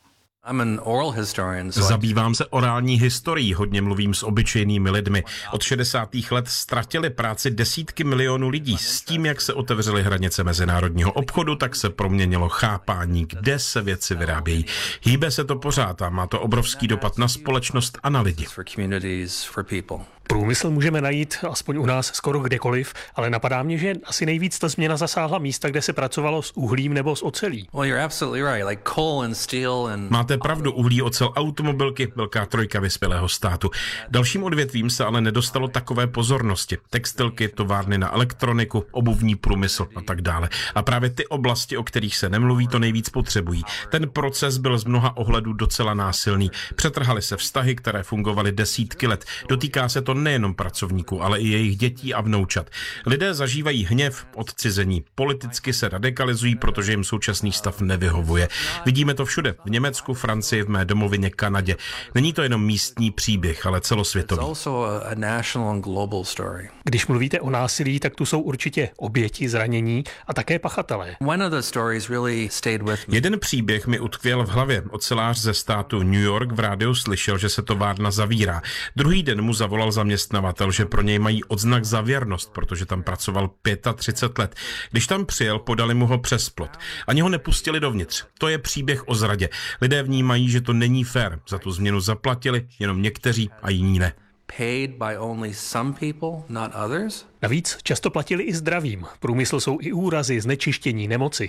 Zabývám se orální historií, hodně mluvím s obyčejnými lidmi. Od šedesátých let ztratili práci desítky milionů lidí. S tím, jak se otevřely hranice mezinárodního obchodu, tak se proměnilo chápání, kde se věci vyrábějí. Hýbe se to pořád a má to obrovský dopad na společnost a na lidi. Průmysl můžeme najít aspoň u nás skoro kdekoliv, ale napadá mě, že asi nejvíc ta změna zasáhla místa, kde se pracovalo s uhlím nebo s ocelí. Máte pravdu, uhlí, ocel, automobilky, velká trojka vyspělého státu. Dalším odvětvím se ale nedostalo takové pozornosti. Textilky, továrny na elektroniku, obuvní průmysl a tak dále. A právě ty oblasti, o kterých se nemluví, to nejvíc potřebují. Ten proces byl z mnoha ohledů docela násilný. Přetrhaly se vztahy, které fungovaly desítky let. Dotýká se to nejenom pracovníků, ale i jejich dětí a vnoučat. Lidé zažívají hněv, odcizení. Politicky se radikalizují, protože jim současný stav nevyhovuje. Vidíme to všude. V Německu, Francii, v mé domovině, Kanadě. Není to jenom místní příběh, ale celosvětový. Když mluvíte o násilí, tak tu jsou určitě oběti, zranění a také pachatelé. Jeden příběh mi utkvěl v hlavě. Ocelář ze státu New York v rádiu slyšel, že se továrna zavírá. Druhý den mu zavolal zaměstnavatel, že pro něj mají odznak za věrnost, protože tam pracoval třicet pět let. Když tam přijel, podali mu ho přes plot. Ani ho nepustili dovnitř. To je příběh o zradě. Lidé vnímají, že to není fér. Za tu změnu zaplatili jenom někteří a jiní ne. Navíc často platili i zdravím. Průmysl jsou i úrazy, znečištění, nemoci.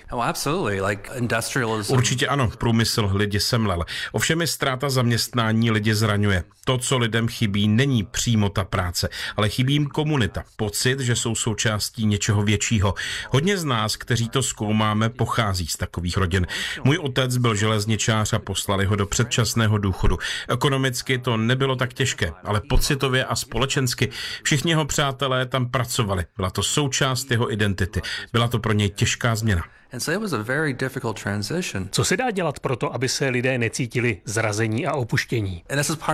Určitě ano, průmysl lidi semlel. Ovšem je ztráta zaměstnání lidi zraňuje. To, co lidem chybí, není přímo ta práce, ale chybí jim komunita. Pocit, že jsou součástí něčeho většího. Hodně z nás, kteří to zkoumáme, pochází z takových rodin. Můj otec byl železničář a poslali ho do předčasného důchodu. Ekonomicky to nebylo tak těžké, ale pocitově a společensky všichni jeho přátelé tam pracovali. Byla to součást jeho identity. Byla to pro něj těžká změna. Co se dá dělat pro to, aby se lidé necítili zrazení a opuštění?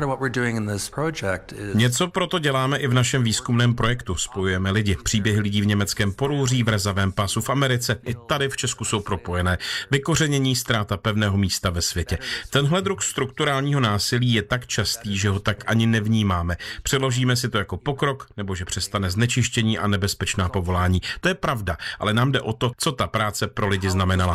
Něco proto děláme i v našem výzkumném projektu. Spojujeme lidi. Příběhy lidí v německém Porúří, v rezavém pásu v Americe. I tady v Česku jsou propojené. Vykořenění, ztráta pevného místa ve světě. Tenhle druh strukturálního násilí je tak častý, že ho tak ani nevnímáme. Přeložíme si to jako pokrok, nebo že přestane znečištění a nebezpečná povolání. To je pravda, ale nám jde o to, co ta práce pro pro lidi znamenala.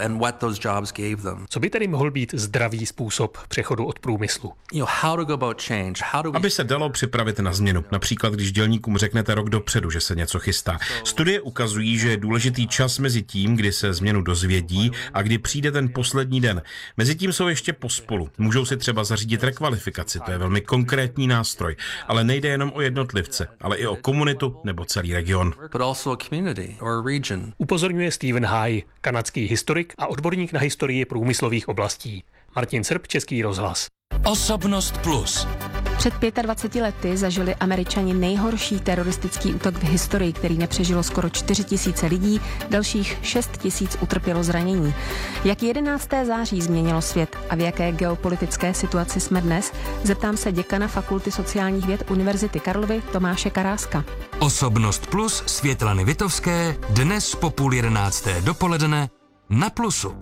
Co by tedy mohl být zdravý způsob přechodu od průmyslu? Aby se dalo připravit na změnu. Například, když dělníkům řeknete rok dopředu, že se něco chystá. Studie ukazují, že je důležitý čas mezi tím, kdy se změnu dozvědí a kdy přijde ten poslední den. Mezi tím jsou ještě pospolu. Můžou si třeba zařídit rekvalifikaci, to je velmi konkrétní nástroj, ale nejde jenom o jednotlivce, ale i o komunitu nebo celý region. Upozorňuje Stephen Hay, kanadský historik a odborník na historii průmyslových oblastí. Martin Srb, Český rozhlas. Osobnost plus. Před dvaceti pěti lety zažili Američani nejhorší teroristický útok v historii, který nepřežilo skoro čtyři tisíce lidí, dalších šest tisíc utrpělo zranění. Jak jedenáctého září změnilo svět a v jaké geopolitické situaci jsme dnes, zeptám se děkana Fakulty sociálních věd Univerzity Karlovy Tomáše Karáska. Osobnost plus Světlany Vitovské dnes po půl jedenácté dopoledne na Plusu.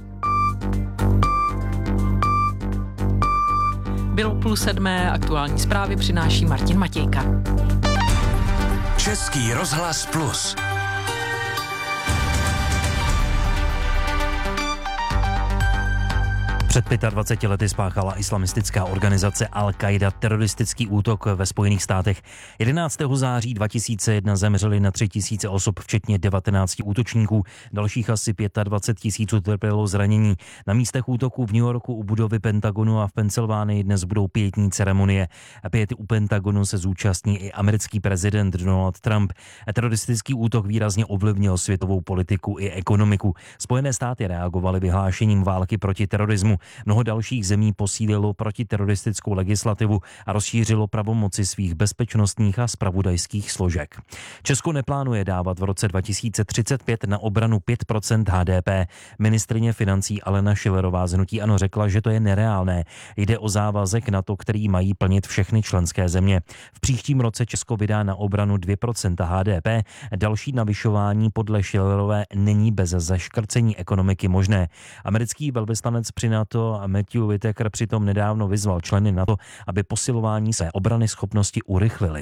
Bylo půl sedmé, aktuální zprávy přináší Martin Matějka. Český rozhlas plus. Před dvaceti pěti lety spáchala islamistická organizace Al-Qaida teroristický útok ve Spojených státech. jedenáctého září dva tisíce jedna zemřeli na tři tisíce osob, včetně devatenácti útočníků. Dalších asi dvacet pět tisíc utrpělo zranění. Na místech útoku v New Yorku u budovy Pentagonu a v Pensylvánii dnes budou pietní ceremonie. Piety u Pentagonu se zúčastní i americký prezident Donald Trump. Teroristický útok výrazně ovlivnil světovou politiku i ekonomiku. Spojené státy reagovaly vyhlášením války proti terorismu. Mnoho dalších zemí posílilo protiteroristickou legislativu a rozšířilo pravomoci svých bezpečnostních a zpravodajských složek. Česko neplánuje dávat v roce dva tisíce třicet pět na obranu pět procent H D P. Ministryně financí Alena Schillerová z hnutí ANO řekla, že to je nereálné. Jde o závazek NATO, který mají plnit všechny členské země. V příštím roce Česko vydá na obranu dvě procenta H D P. Další navyšování podle Schillerové není bez zaškrcení ekonomiky možné. Americký velvyslanec při NATO Matthew Whitaker přitom nedávno vyzval členy NATO, aby posilování své obrany schopnosti urychlili.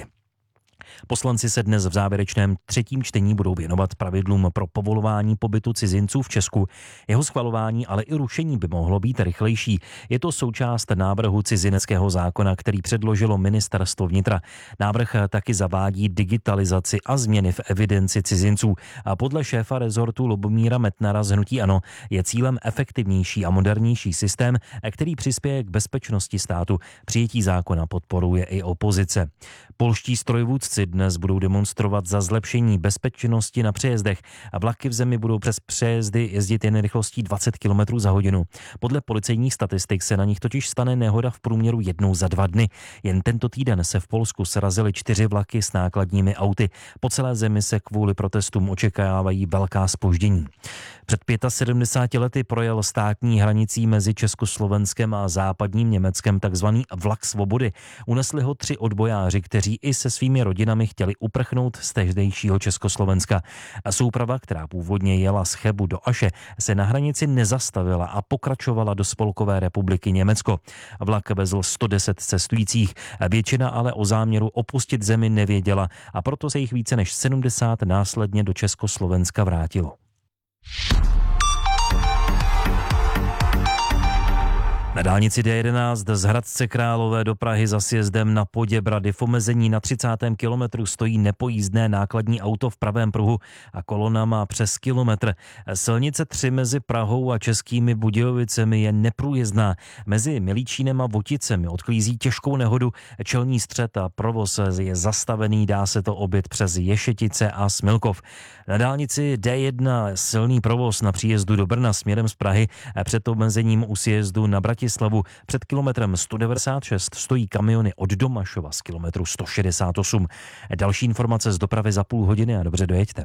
Poslanci se dnes v závěrečném třetím čtení budou věnovat pravidlům pro povolování pobytu cizinců v Česku. Jeho schvalování, ale i rušení by mohlo být rychlejší. Je to součást návrhu cizineckého zákona, který předložilo ministerstvo vnitra. Návrh taky zavádí digitalizaci a změny v evidenci cizinců. A podle šéfa rezortu Lubomíra Metnara z hnutí ANO je cílem efektivnější a modernější systém, který přispěje k bezpečnosti státu. Přijetí zákona podporuje i opozice. Polští strojvůdci dnes budou demonstrovat za zlepšení bezpečnosti na přejezdech a vlaky v zemi budou přes přejezdy jezdit jen rychlostí dvacet kilometrů za hodinu. Podle policejních statistik se na nich totiž stane nehoda v průměru jednou za dva dny. Jen tento týden se v Polsku srazily čtyři vlaky s nákladními auty. Po celé zemi se kvůli protestům očekávají velká zpoždění. Před sedmdesáti pěti lety projel státní hranicí mezi Československem a západním Německem takzvaný vlak svobody. Unesli ho tři odbojáři, kteří i se svými rodinami chtěli uprchnout z tehdejšího Československa. A souprava, která původně jela z Chebu do Aše, se na hranici nezastavila a pokračovala do Spolkové republiky Německo. Vlak vezl sto deset cestujících, většina ale o záměru opustit zemi nevěděla a proto se jich více než sedmdesát následně do Československa vrátilo. Na dálnici D jedenáct z Hradce Králové do Prahy za sjezdem na Poděbrady v omezení na třicátém kilometru stojí nepojízdné nákladní auto v pravém pruhu a kolona má přes kilometr. Silnice tři mezi Prahou a Českými Budějovicemi je neprůjezdná. Mezi Milíčínem a Voticemi odklízí těžkou nehodu čelní střet a provoz je zastavený, dá se to objet přes Ješetice a Smilkov. Na dálnici D jedna silný provoz na příjezdu do Brna směrem z Prahy před omezením u sjezdu na Bratislavu před kilometrem sto devadesát šest stojí kamiony od Domašova z kilometru sto šedesát osm. Další informace z dopravy za půl hodiny a dobře dojeďte.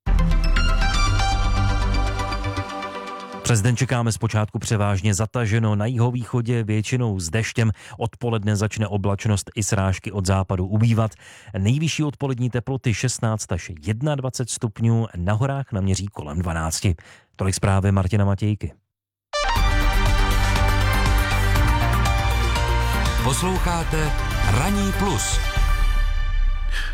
Přes den čekáme zpočátku převážně zataženo, na jihovýchodě většinou s deštěm, odpoledne začne oblačnost i srážky od západu ubývat. Nejvyšší odpolední teploty šestnáct až dvacet jedna stupňů, na horách naměří kolem dvanáct. Tolik zprávy Martina Matějky. Posloucháte Ranní plus.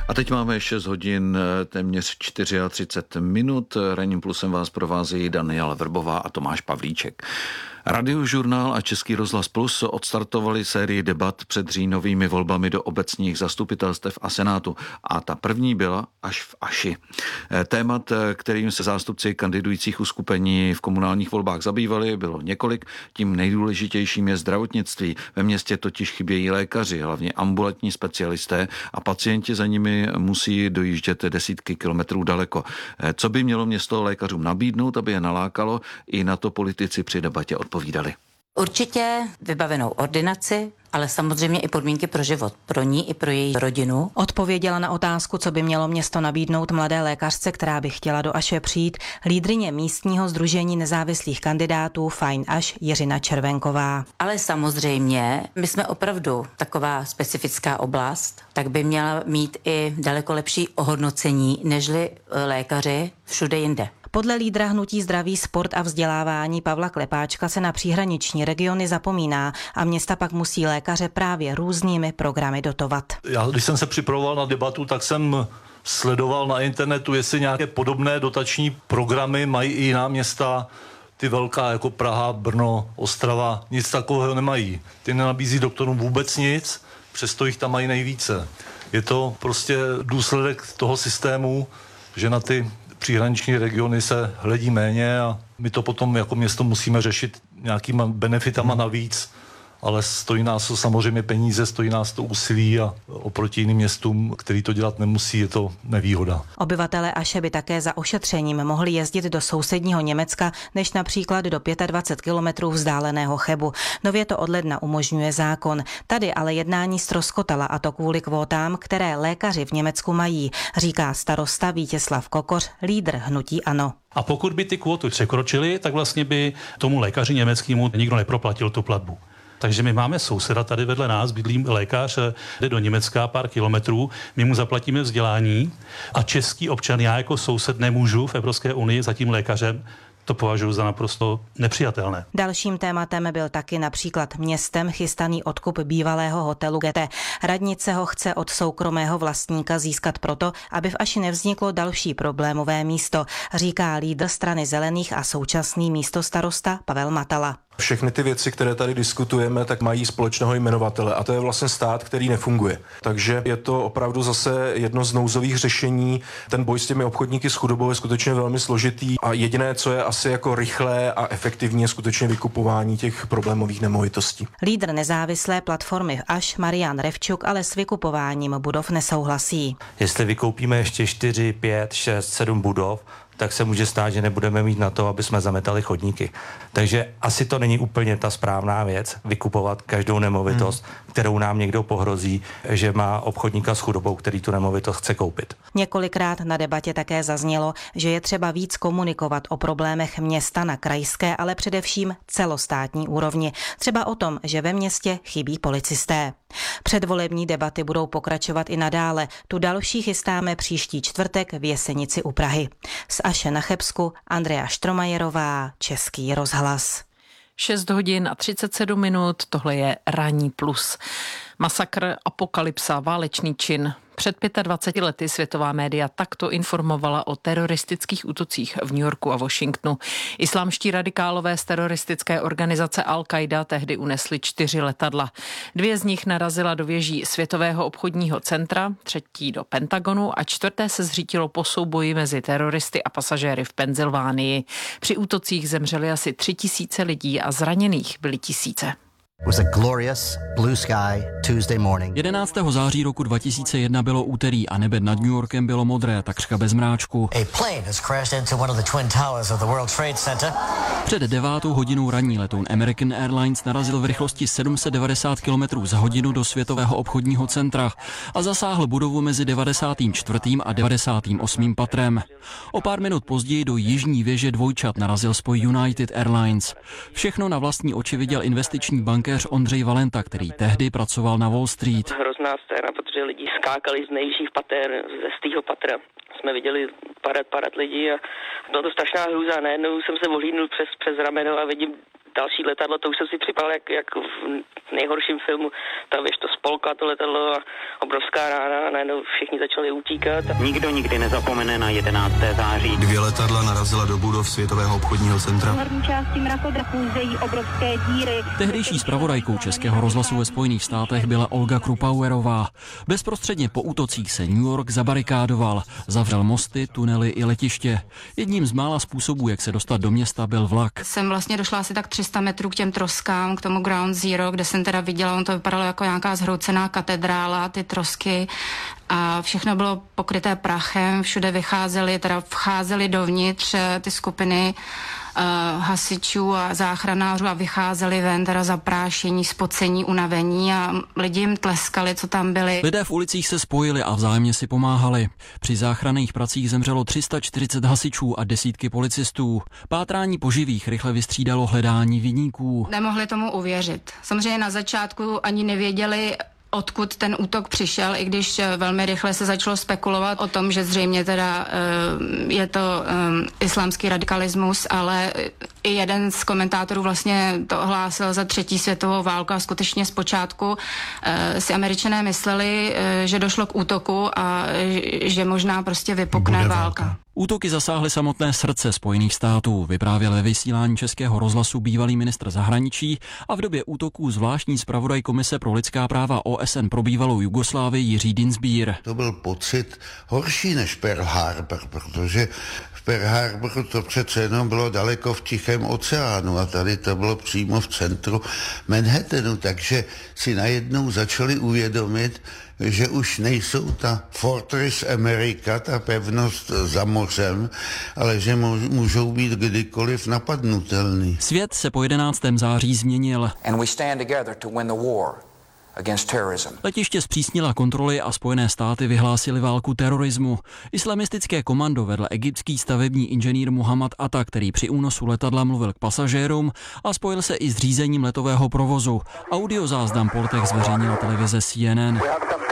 A teď máme šest hodin, téměř třicet čtyři minut. Ranním plusem vás provází Daniela Vrbová a Tomáš Pavlíček. Radiožurnál a Český rozhlas Plus odstartovali sérii debat před říjnovými volbami do obecních zastupitelstev a senátu. A ta první byla až v Aši. Témat, kterým se zástupci kandidujících uskupení v komunálních volbách zabývali, bylo několik. Tím nejdůležitějším je zdravotnictví. Ve městě totiž chybějí lékaři, hlavně ambulantní specialisté, a pacienti za nimi musí dojíždět desítky kilometrů daleko. Co by mělo město lékařům nabídnout, aby je nalákalo, i na to politici při debatě odpovídali. Určitě vybavenou ordinaci, ale samozřejmě i podmínky pro život, pro ní i pro její rodinu. Odpověděla na otázku, co by mělo město nabídnout mladé lékařce, která by chtěla do Aše přijít, lídryně místního sdružení nezávislých kandidátů Fajn Aš Jiřina Červenková. Ale samozřejmě, my jsme opravdu taková specifická oblast, tak by měla mít i daleko lepší ohodnocení nežli lékaři všude jinde. Podle lídra hnutí Zdraví, sport a vzdělávání Pavla Klepáčka se na příhraniční regiony zapomíná a města pak musí lékaře právě různými programy dotovat. Já, když jsem se připravoval na debatu, tak jsem sledoval na internetu, jestli nějaké podobné dotační programy mají i jiná města, ty velká jako Praha, Brno, Ostrava, nic takového nemají. Ty nenabízí doktorům vůbec nic, přesto jich tam mají nejvíce. Je to prostě důsledek toho systému, že na ty příhraniční regiony se hledí méně a my to potom jako město musíme řešit nějakýma benefitama navíc, ale stojí nás to samozřejmě peníze, stojí nás to úsilí a oproti jiným městům, který to dělat nemusí, je to nevýhoda. Obyvatelé Aše by také za ošetřením mohli jezdit do sousedního Německa, než například do dvacet pět kilometrů vzdáleného Chebu. Nově to od ledna umožňuje zákon. Tady ale jednání ztroskotala, a to kvůli kvótám, které lékaři v Německu mají, říká starosta Vítězslav Kokoř, lídr hnutí ANO. A pokud by ty kvóty překročily, tak vlastně by tomu lékaři německému nikdo neproplatil tu platbu. Takže my máme souseda tady vedle nás, bydlí lékař, jde do Německa pár kilometrů, my mu zaplatíme vzdělání a český občan, já jako soused nemůžu v Evropské unii za tím lékařem, to považuji za naprosto nepřijatelné. Dalším tématem byl taky například městem chystaný odkup bývalého hotelu G T. Radnice ho chce od soukromého vlastníka získat proto, aby v Aši nevzniklo další problémové místo, říká lídr strany Zelených a současný místostarosta Pavel Matala. Všechny ty věci, které tady diskutujeme, tak mají společného jmenovatele a to je vlastně stát, který nefunguje. Takže je to opravdu zase jedno z nouzových řešení. Ten boj s těmi obchodníky s chudobou je skutečně velmi složitý a jediné, co je asi jako rychlé a efektivní, je skutečně vykupování těch problémových nemovitostí. Lídr nezávislé platformy Aš Marian Revčuk ale s vykupováním budov nesouhlasí. Jestli vykoupíme ještě čtyři, pět, šest, sedm budov, tak se může stát, že nebudeme mít na to, aby jsme zametali chodníky. Takže asi to není úplně ta správná věc, vykupovat každou nemovitost, hmm. kterou nám někdo pohrozí, že má obchodníka s chudobou, který tu nemovitost chce koupit. Několikrát na debatě také zaznělo, že je třeba víc komunikovat o problémech města na krajské, ale především celostátní úrovni. Třeba o tom, že ve městě chybí policisté. Předvolební debaty budou pokračovat i nadále. Tu další chystáme příští čtvrtek v Jesenici u Prahy. Z Aše na Chebsku Andrea Štromajerová, Český rozhlas. šest hodin a třicet sedm minut, tohle je Ranní plus. Masakr, apokalypsa, válečný čin. Před dvaceti pěti lety světová média takto informovala o teroristických útocích v New Yorku a Washingtonu. Islámští radikálové z teroristické organizace Al-Qaida tehdy unesli čtyři letadla. Dvě z nich narazila do věží Světového obchodního centra, třetí do Pentagonu a čtvrté se zřítilo po souboji mezi teroristy a pasažéry v Pensylvánii. Při útocích zemřeli asi tři tisíce lidí a zraněných byly tisíce. jedenáctého září roku dva tisíce jedna bylo úterý a nebe nad New Yorkem bylo modré, takřka bez mráčku. Před devátou hodinou ranní letoun American Airlines narazil v rychlosti sedm set devadesát kilometrů za hodinu do Světového obchodního centra a zasáhl budovu mezi devadesátým čtvrtým a devadesátým osmým patrem. O pár minut později do jižní věže dvojčat narazil spoj United Airlines. Všechno na vlastní oči viděl investiční bankéř Ondřej Valenta, který tehdy pracoval na Wall Street. Hrozná scéna, protože lidi skákali z nejvyšších pater, ze stýho patra. Jsme viděli padat, padat lidí a byla to strašná hrůza. Najednou jsem se ohlídnul přes, přes rameno a vidím další letadlo, to už jsem si připadal jak, jak v nejhorším filmu. Ta věž to spolkla, to letadlo a obrovská rána, najednou všichni začali utíkat. Nikdo nikdy nezapomene na jedenácté září. Dvě letadla narazila do budov Světového obchodního centra. V hlavní části mrakodrapu zejí obrovské díry. Tehdejší zpravodajkou Českého rozhlasu ve Spojených státech byla Olga Krupauerová. Bezprostředně po útocích se New York zabarikádoval, zavřel mosty, tunely i letiště. Jedním z mála způsobů, jak se dostat do města, byl vlak. Jsem vlastně došla asi tak tři sta metrů k těm troskám, k tomu Ground Zero, kde jsem teda viděla, on to vypadalo jako nějaká zhroucená katedrála, ty trosky. A všechno bylo pokryté prachem, všude vycházely, teda vcházely dovnitř ty skupiny uh, hasičů a záchranářů a vycházeli ven, teda zaprášení, spocení, unavení a lidi jim tleskali, co tam byli. Lidé v ulicích se spojili a vzájemně si pomáhali. Při záchranných pracích zemřelo tři sta čtyřicet hasičů a desítky policistů. Pátrání po živých rychle vystřídalo hledání viníků. Nemohli tomu uvěřit. Samozřejmě na začátku ani nevěděli, odkud ten útok přišel, i když velmi rychle se začalo spekulovat o tom, že zřejmě teda je to islámský radikalismus, ale i jeden z komentátorů vlastně to ohlásil za třetí světovou válku a skutečně zpočátku si Američané mysleli, že došlo k útoku a že možná prostě vypukne válka. válka. Útoky zasáhly samotné srdce Spojených států, vyprávěl ve vysílání Českého rozhlasu bývalý ministr zahraničí a v době útoků zvláštní zpravodaj Komise pro lidská práva O S N pro bývalou Jugoslávii Jiří Dinsbír. To byl pocit horší než Pearl Harbor, protože v Pearl Harboru to přece jenom bylo daleko v Tichém oceánu a tady to bylo přímo v centru Manhattanu, takže si najednou začali uvědomit, že už nejsou ta Fortress America, ta pevnost za mořem, ale že můžou být kdykoliv napadnutelný. Svět se po jedenáctého září změnil. And we stand together to win the war against terrorism. Letiště zpřísnila kontroly a Spojené státy vyhlásily válku terorismu. Islamistické komando vedl egyptský stavební inženýr Muhammad Atta, který při únosu letadla mluvil k pasažérům a spojil se i s řízením letového provozu. Audiozáznam po letech zveřejnila televize C N N.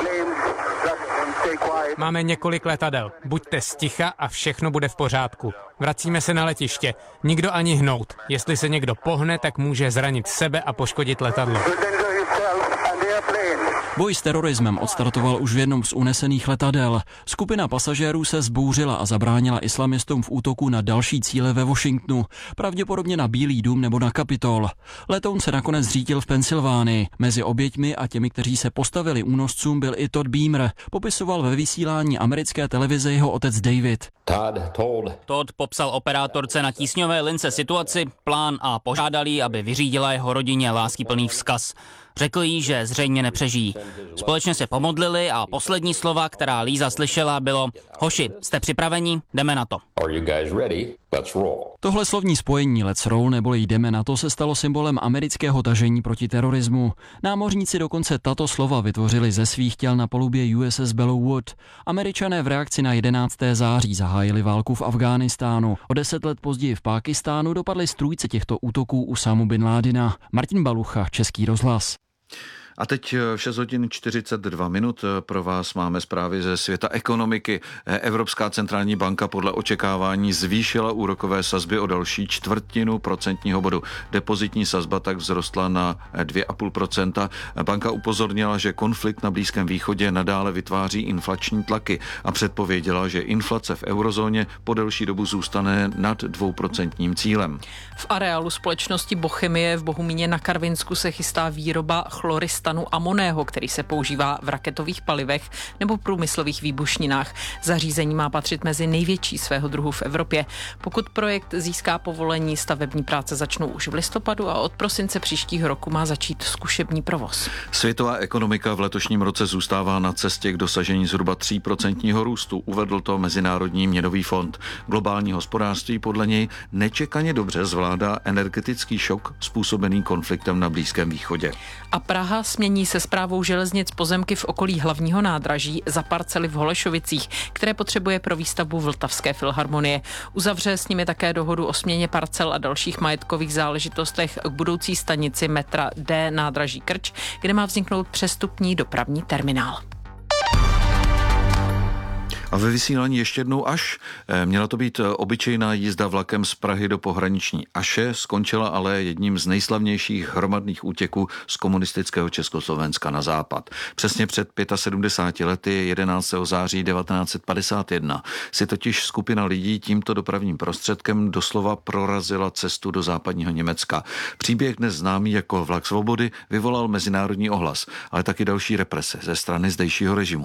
Máme několik letadel. Buďte sticha a všechno bude v pořádku. Vracíme se na letiště. Nikdo ani hnout. Jestli se někdo pohne, tak může zranit sebe a poškodit letadlo. Boj s terorismem odstartoval už v jednom z unesených letadel. Skupina pasažérů se zbouřila a zabránila islamistům v útoku na další cíle ve Washingtonu, pravděpodobně na Bílý dům nebo na Kapitol. Letoun se nakonec zřítil v Pensylvánii. Mezi oběťmi a těmi, kteří se postavili únoscům, byl i Todd Beamer. Popisoval ve vysílání americké televize jeho otec David. Todd popsal operátorce na tísňové lince situaci, plán a požádal jí, aby vyřídila jeho rodině láskyplný vzkaz. Řekl jí, že zřejmě nepřežijí. Společně se pomodlili a poslední slova, která Líza slyšela, bylo: hoši, jste připraveni? Jdeme na to. Tohle slovní spojení Let's roll neboli jdeme na to se stalo symbolem amerického tažení proti terorismu. Námořníci dokonce tato slova vytvořili ze svých těl na palubě U S S Bellewood. Američané v reakci na jedenáctého září zahájili válku v Afghánistánu. O deset let později v Pákistánu dopadli strůjce těchto útoků Usámu bin Ládina. Martin Balucha, Český rozhlas. A teď šest hodin čtyřicet dva minut. Pro vás máme zprávy ze světa ekonomiky. Evropská centrální banka podle očekávání zvýšila úrokové sazby o další čtvrtinu procentního bodu. Depozitní sazba tak vzrostla na dvě a půl procenta. Banka upozornila, že konflikt na Blízkém východě nadále vytváří inflační tlaky a předpověděla, že inflace v eurozóně po delší dobu zůstane nad dvouprocentním cílem. V areálu společnosti Bochemie v Bohumíně na Karvinsku se chystá výroba chloristanu amoného, který se používá v raketových palivech nebo průmyslových výbušninách. Zařízení má patřit mezi největší svého druhu v Evropě. Pokud projekt získá povolení, stavební práce začnou už v listopadu a od prosince příštího roku má začít zkušební provoz. Světová ekonomika v letošním roce zůstává na cestě k dosažení zhruba tří procentního růstu, uvedl to Mezinárodní měnový fond. Globální hospodářství podle něj nečekaně dobře zvládá energetický šok způsobený konfliktem na Blízkém východě. A Praha smění se správou železnic pozemky v okolí hlavního nádraží za parcely v Holešovicích, které potřebuje pro výstavbu Vltavské filharmonie. Uzavře s nimi také dohodu o směně parcel a dalších majetkových záležitostech k budoucí stanici metra D nádraží Krč, kde má vzniknout přestupní dopravní terminál. A ve vysílání ještě jednou až. Měla to být obyčejná jízda vlakem z Prahy do pohraniční Aše, skončila ale jedním z nejslavnějších hromadných útěků z komunistického Československa na západ. Přesně před sedmdesáti pěti lety, jedenáctého září devatenáct set padesát jedna, si totiž skupina lidí tímto dopravním prostředkem doslova prorazila cestu do západního Německa. Příběh dnes známý jako Vlak svobody vyvolal mezinárodní ohlas, ale taky další represe ze strany zdejšího režimu.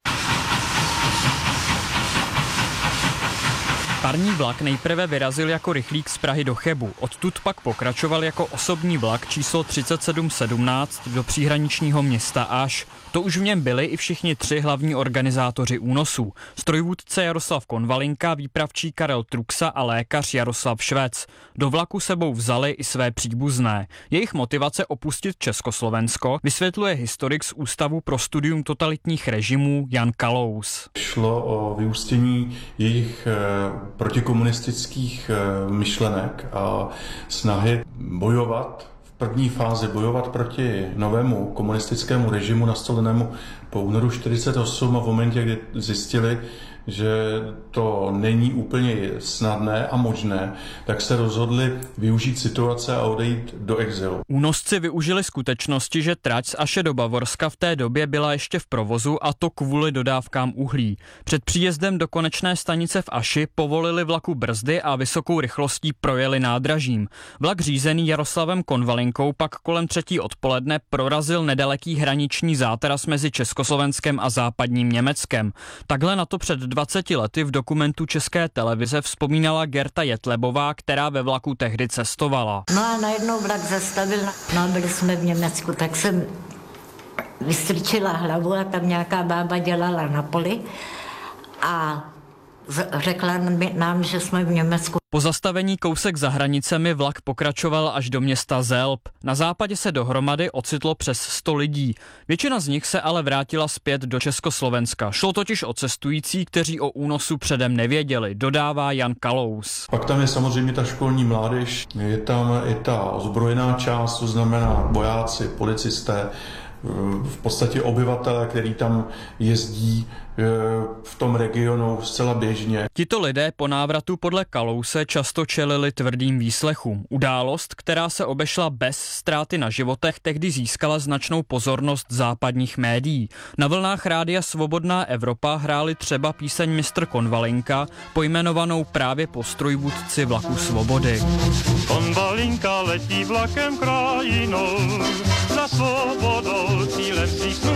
Parní vlak nejprve vyrazil jako rychlík z Prahy do Chebu, odtud pak pokračoval jako osobní vlak číslo třicet sedm sedmnáct do příhraničního města Aš. To už v něm byli i všichni tři hlavní organizátoři únosů. Strojvůdce Jaroslav Konvalinka, výpravčí Karel Truxa a lékař Jaroslav Švec. Do vlaku sebou vzali i své příbuzné. Jejich motivace opustit Československo vysvětluje historik z Ústavu pro studium totalitních režimů Jan Kalous. Šlo o vyústění jejich protikomunistických myšlenek a snahy bojovat, v první fázi bojovat proti novému komunistickému režimu nastolenému po únoru čtyřicet osm a v momentě, kdy zjistili, že to není úplně snadné a možné, tak se rozhodli využít situace a odejít do exilu. Únosci využili skutečnosti, že trať z Aše do Bavorska v té době byla ještě v provozu, a to kvůli dodávkám uhlí. Před příjezdem do konečné stanice v Aši povolili vlaku brzdy a vysokou rychlostí projeli nádražím. Vlak řízený Jaroslavem Konvalinkou pak kolem třetí odpoledne prorazil nedaleký hraniční zátaras mezi Československem a západním Německem. Takhle na to před dvaceti lety v dokumentu České televize vzpomínala Gerta Jetlebová, která ve vlaku tehdy cestovala. No a najednou vlak zastavil, no byli jsme v Německu, tak jsem vystrčila hlavu a tam nějaká bába dělala na poli a řekla nám, že jsme v Německu. Po zastavení kousek za hranicemi vlak pokračoval až do města Zelb. Na západě se dohromady ocitlo přes sto lidí. Většina z nich se ale vrátila zpět do Československa. Šlo totiž o cestující, kteří o únosu předem nevěděli, dodává Jan Kalous. Pak tam je samozřejmě ta školní mládež, je tam i ta ozbrojená část, to znamená vojáci, policisté, v podstatě obyvatelé, který tam jezdí v tom regionu zcela běžně. Tito lidé po návratu podle Kalouse často čelili tvrdým výslechům. Událost, která se obešla bez ztráty na životech, tehdy získala značnou pozornost západních médií. Na vlnách rádia Svobodná Evropa hráli třeba píseň mistr Konvalinka, pojmenovanou právě po strojvůdci vlaku Svobody. Konvalinka letí vlakem krajinou, za svobodou cílem svých snů.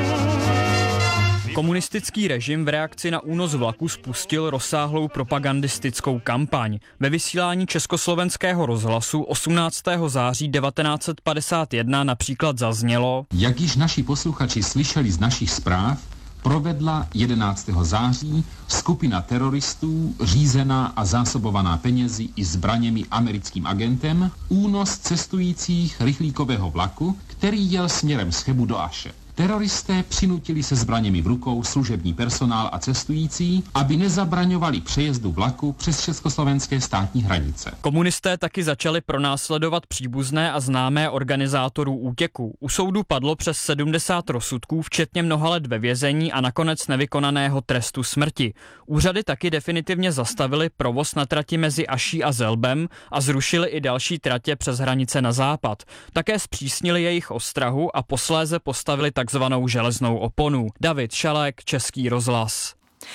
Komunistický režim v reakci na únos vlaku spustil rozsáhlou propagandistickou kampaň. Ve vysílání Československého rozhlasu osmnáctého září devatenáct set padesát jedna například zaznělo: Jak již naši posluchači slyšeli z našich zpráv, provedla jedenáctého září skupina teroristů, řízená a zásobovaná penězi i zbraněmi americkým agentem, únos cestujících rychlíkového vlaku, který jel směrem z Chebu do Aše. Teroristé přinutili se zbraněmi v rukou služební personál a cestující, aby nezabraňovali přejezdu vlaku přes československé státní hranice. Komunisté taky začali pronásledovat příbuzné a známé organizátorů útěku. U soudu padlo přes sedmdesát rozsudků, včetně mnoha let ve vězení a nakonec nevykonaného trestu smrti. Úřady taky definitivně zastavili provoz na trati mezi Aší a Zelbem a zrušili i další tratě přes hranice na západ. Také zpřísnili jejich ostrahu a posléze postavili takzvanou železnou oponu. David Šalek, Český rozhlas.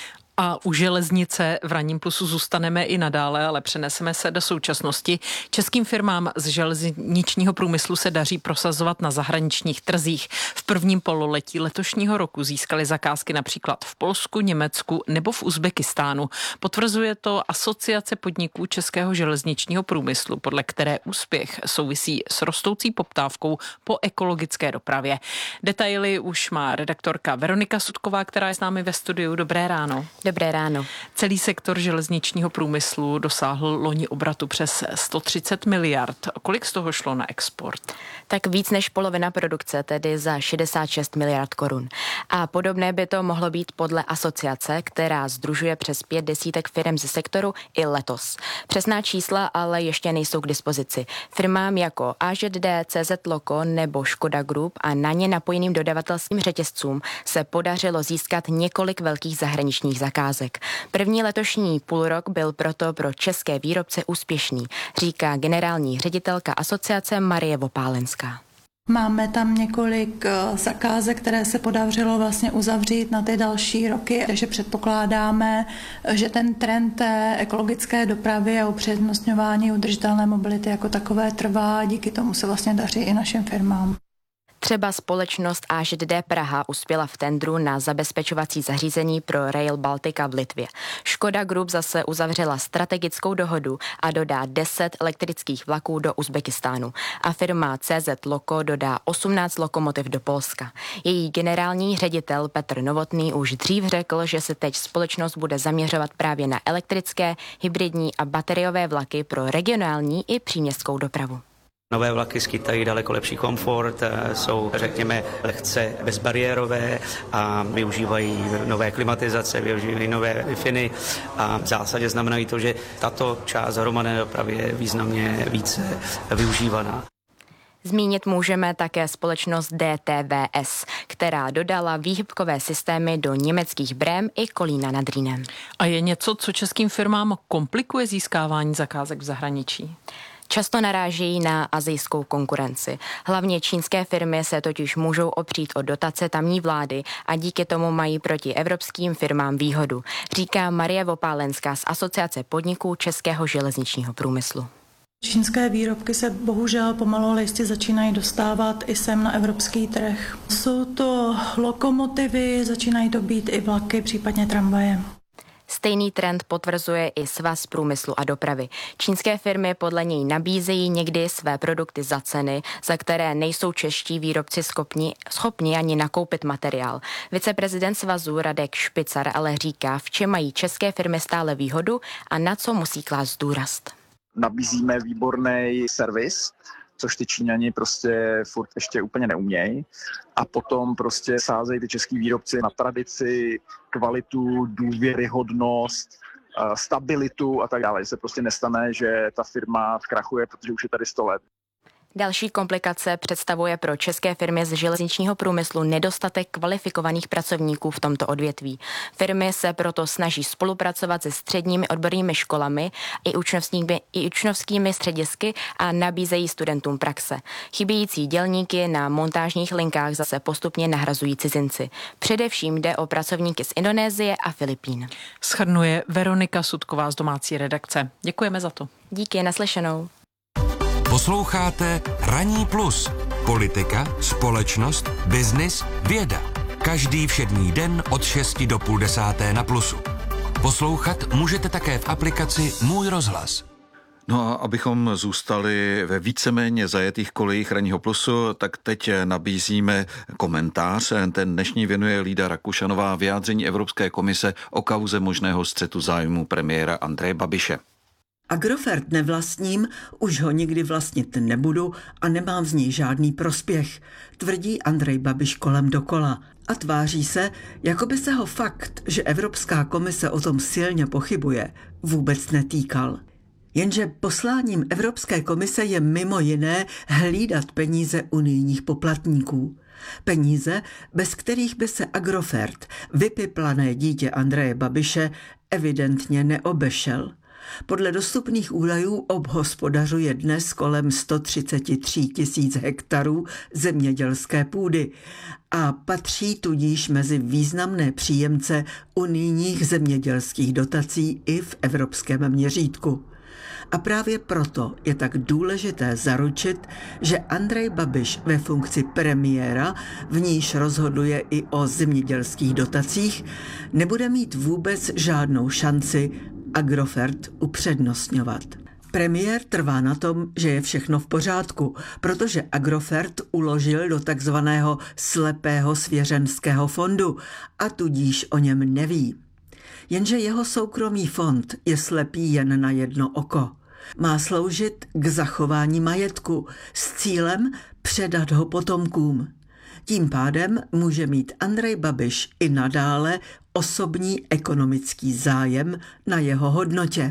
A u železnice v Ranním plusu zůstaneme i nadále, ale přeneseme se do současnosti. Českým firmám z železničního průmyslu se daří prosazovat na zahraničních trzích. V prvním pololetí letošního roku získali zakázky například v Polsku, Německu nebo v Uzbekistánu. Potvrzuje to Asociace podniků českého železničního průmyslu, podle které úspěch souvisí s rostoucí poptávkou po ekologické dopravě. Detaily už má redaktorka Veronika Sudková, která je s námi ve studiu. Dobré ráno. Dobré ráno. Celý sektor železničního průmyslu dosáhl loni obratu přes sto třicet miliard. Kolik z toho šlo na export? Tak víc než polovina produkce, tedy za šedesát šest miliard korun. A podobné by to mohlo být podle asociace, která sdružuje přes pět desítek firm ze sektoru i letos. Přesná čísla ale ještě nejsou k dispozici. Firmám jako A Ž D, C Z Loco nebo Škoda Group a na ně napojeným dodavatelským řetězcům se podařilo získat několik velkých zahraničních zakázek. zakázek. První letošní půlrok byl proto pro české výrobce úspěšný, říká generální ředitelka asociace Marie Vopálenská. Máme tam několik zakázek, které se podařilo vlastně uzavřít na ty další roky, takže předpokládáme, že ten trend té ekologické dopravy a upřednostňování udržitelné mobility jako takové trvá, díky tomu se vlastně daří i našim firmám. Třeba společnost A Ž D Praha uspěla v tendru na zabezpečovací zařízení pro Rail Baltica v Litvě. Škoda Group zase uzavřela strategickou dohodu a dodá deset elektrických vlaků do Uzbekistánu. A firma C Z Loko dodá osmnáct lokomotiv do Polska. Její generální ředitel Petr Novotný už dřív řekl, že se teď společnost bude zaměřovat právě na elektrické, hybridní a bateriové vlaky pro regionální i příměstskou dopravu. Nové vlaky skýtají daleko lepší komfort, jsou, řekněme, lehce bezbariérové a využívají nové klimatizace, využívají nové Wi-Fi a v zásadě znamenají to, že tato část hromadné dopravy je významně více využívaná. Zmínit můžeme také společnost D T V S, která dodala výhybkové systémy do německých Brém i Kolína nad Rýnem. A je něco, co českým firmám komplikuje získávání zakázek v zahraničí? Často narážejí na asijskou konkurenci. Hlavně čínské firmy se totiž můžou opřít o dotace tamní vlády a díky tomu mají proti evropským firmám výhodu, říká Marie Vopálenská z Asociace podniků českého železničního průmyslu. Čínské výrobky se bohužel pomalu ale jistě začínají dostávat i sem na evropský trh. Jsou to lokomotivy, začínají to být i vlaky, případně tramvaje. Stejný trend potvrzuje i Svaz průmyslu a dopravy. Čínské firmy podle něj nabízejí někdy své produkty za ceny, za které nejsou čeští výrobci schopni, schopni ani nakoupit materiál. Viceprezident svazu Radek Špicar ale říká, v čem mají české firmy stále výhodu a na co musí klást důraz. Nabízíme výborný servis, což ty Číňani prostě furt ještě úplně neumějí. A potom prostě sázejí ty český výrobci na tradici, kvalitu, důvěryhodnost, stabilitu a tak dále. Se prostě nestane, že ta firma zkrachuje, protože už je tady sto let. Další komplikace představuje pro české firmy z železničního průmyslu nedostatek kvalifikovaných pracovníků v tomto odvětví. Firmy se proto snaží spolupracovat se středními odbornými školami i učňovskými, i učňovskými středisky a nabízejí studentům praxe. Chybějící dělníky na montážních linkách zase postupně nahrazují cizinci. Především jde o pracovníky z Indonésie a Filipín. Shrnuje Veronika Sudková z domácí redakce. Děkujeme za to. Díky, naslyšenou. Posloucháte Ranní plus. Politika, společnost, biznis, věda. Každý všední den od šesti do půl desáté na Plusu. Poslouchat můžete také v aplikaci Můj rozhlas. No a abychom zůstali ve víceméně zajetých kolejích Ranního plusu, tak teď nabízíme komentář. Ten dnešní věnuje Lída Rakušanová vyjádření Evropské komise o kauze možného střetu zájmu premiéra Andreje Babiše. Agrofert nevlastním, už ho nikdy vlastnit nebudu a nemám z něj žádný prospěch, tvrdí Andrej Babiš kolem dokola a tváří se, jako by se ho fakt, že Evropská komise o tom silně pochybuje, vůbec netýkal. Jenže posláním Evropské komise je mimo jiné hlídat peníze unijních poplatníků. Peníze, bez kterých by se Agrofert, vypiplané dítě Andreje Babiše, evidentně neobešel. Podle dostupných údajů obhospodařuje dnes kolem sto třicet tři tisíc hektarů zemědělské půdy a patří tudíž mezi významné příjemce unijních zemědělských dotací i v evropském měřítku. A právě proto je tak důležité zaručit, že Andrej Babiš ve funkci premiéra, v níž rozhoduje i o zemědělských dotacích, nebude mít vůbec žádnou šanci Agrofert upřednostňovat. Premiér trvá na tom, že je všechno v pořádku, protože Agrofert uložil do takzvaného slepého svěřenského fondu a tudíž o něm neví. Jenže jeho soukromý fond je slepý jen na jedno oko. Má sloužit k zachování majetku s cílem předat ho potomkům. Tím pádem může mít Andrej Babiš i nadále osobní ekonomický zájem na jeho hodnotě.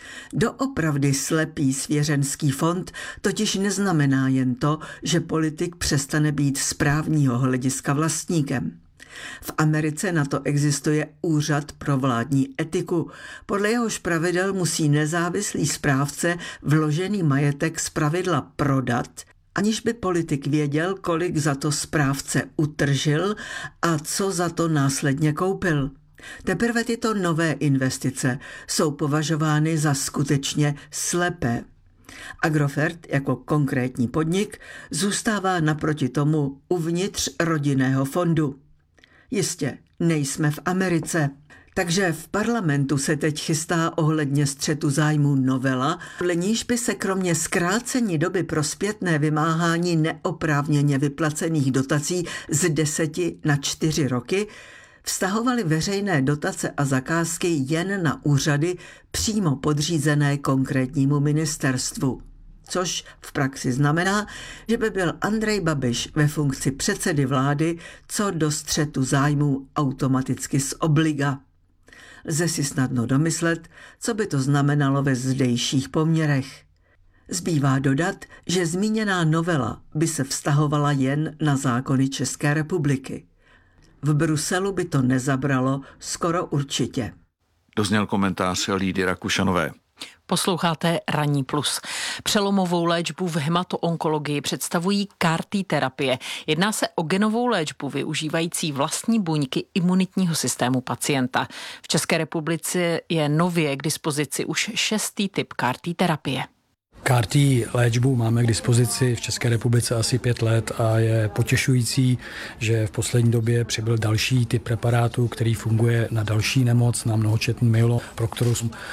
Doopravdy slepý svěřenský fond totiž neznamená jen to, že politik přestane být z právního hlediska vlastníkem. V Americe na to existuje Úřad pro vládní etiku. Podle jehož pravidel musí nezávislý správce vložený majetek zpravidla prodat, aniž by politik věděl, kolik za to správce utržil a co za to následně koupil. Teprve tyto nové investice jsou považovány za skutečně slepé. Agrofert jako konkrétní podnik zůstává naproti tomu uvnitř rodinného fondu. Jistě, nejsme v Americe, takže v parlamentu se teď chystá ohledně střetu zájmů novela, podle níž by se kromě zkrácení doby pro zpětné vymáhání neoprávněně vyplacených dotací z deseti na čtyři roky vztahovaly veřejné dotace a zakázky jen na úřady přímo podřízené konkrétnímu ministerstvu. Což v praxi znamená, že by byl Andrej Babiš ve funkci předsedy vlády co do střetu zájmů automaticky z obliga. Lze si snadno domyslet, co by to znamenalo ve zdejších poměrech. Zbývá dodat, že zmíněná novela by se vztahovala jen na zákony České republiky. V Bruselu by to nezabralo skoro určitě. Dozněl komentář Lídy Rakušanové. Posloucháte Ranní plus. Přelomovou léčbu v hematoonkologii představují C A R-T terapie. Jedná se o genovou léčbu využívající vlastní buňky imunitního systému pacienta. V České republice je nově k dispozici už šestý typ C A R-T terapie. C A R-T léčbu máme k dispozici v České republice asi pět let a je potěšující, že v poslední době přibyl další typ preparátu, který funguje na další nemoc, na mnohočetný myelom, pro kterou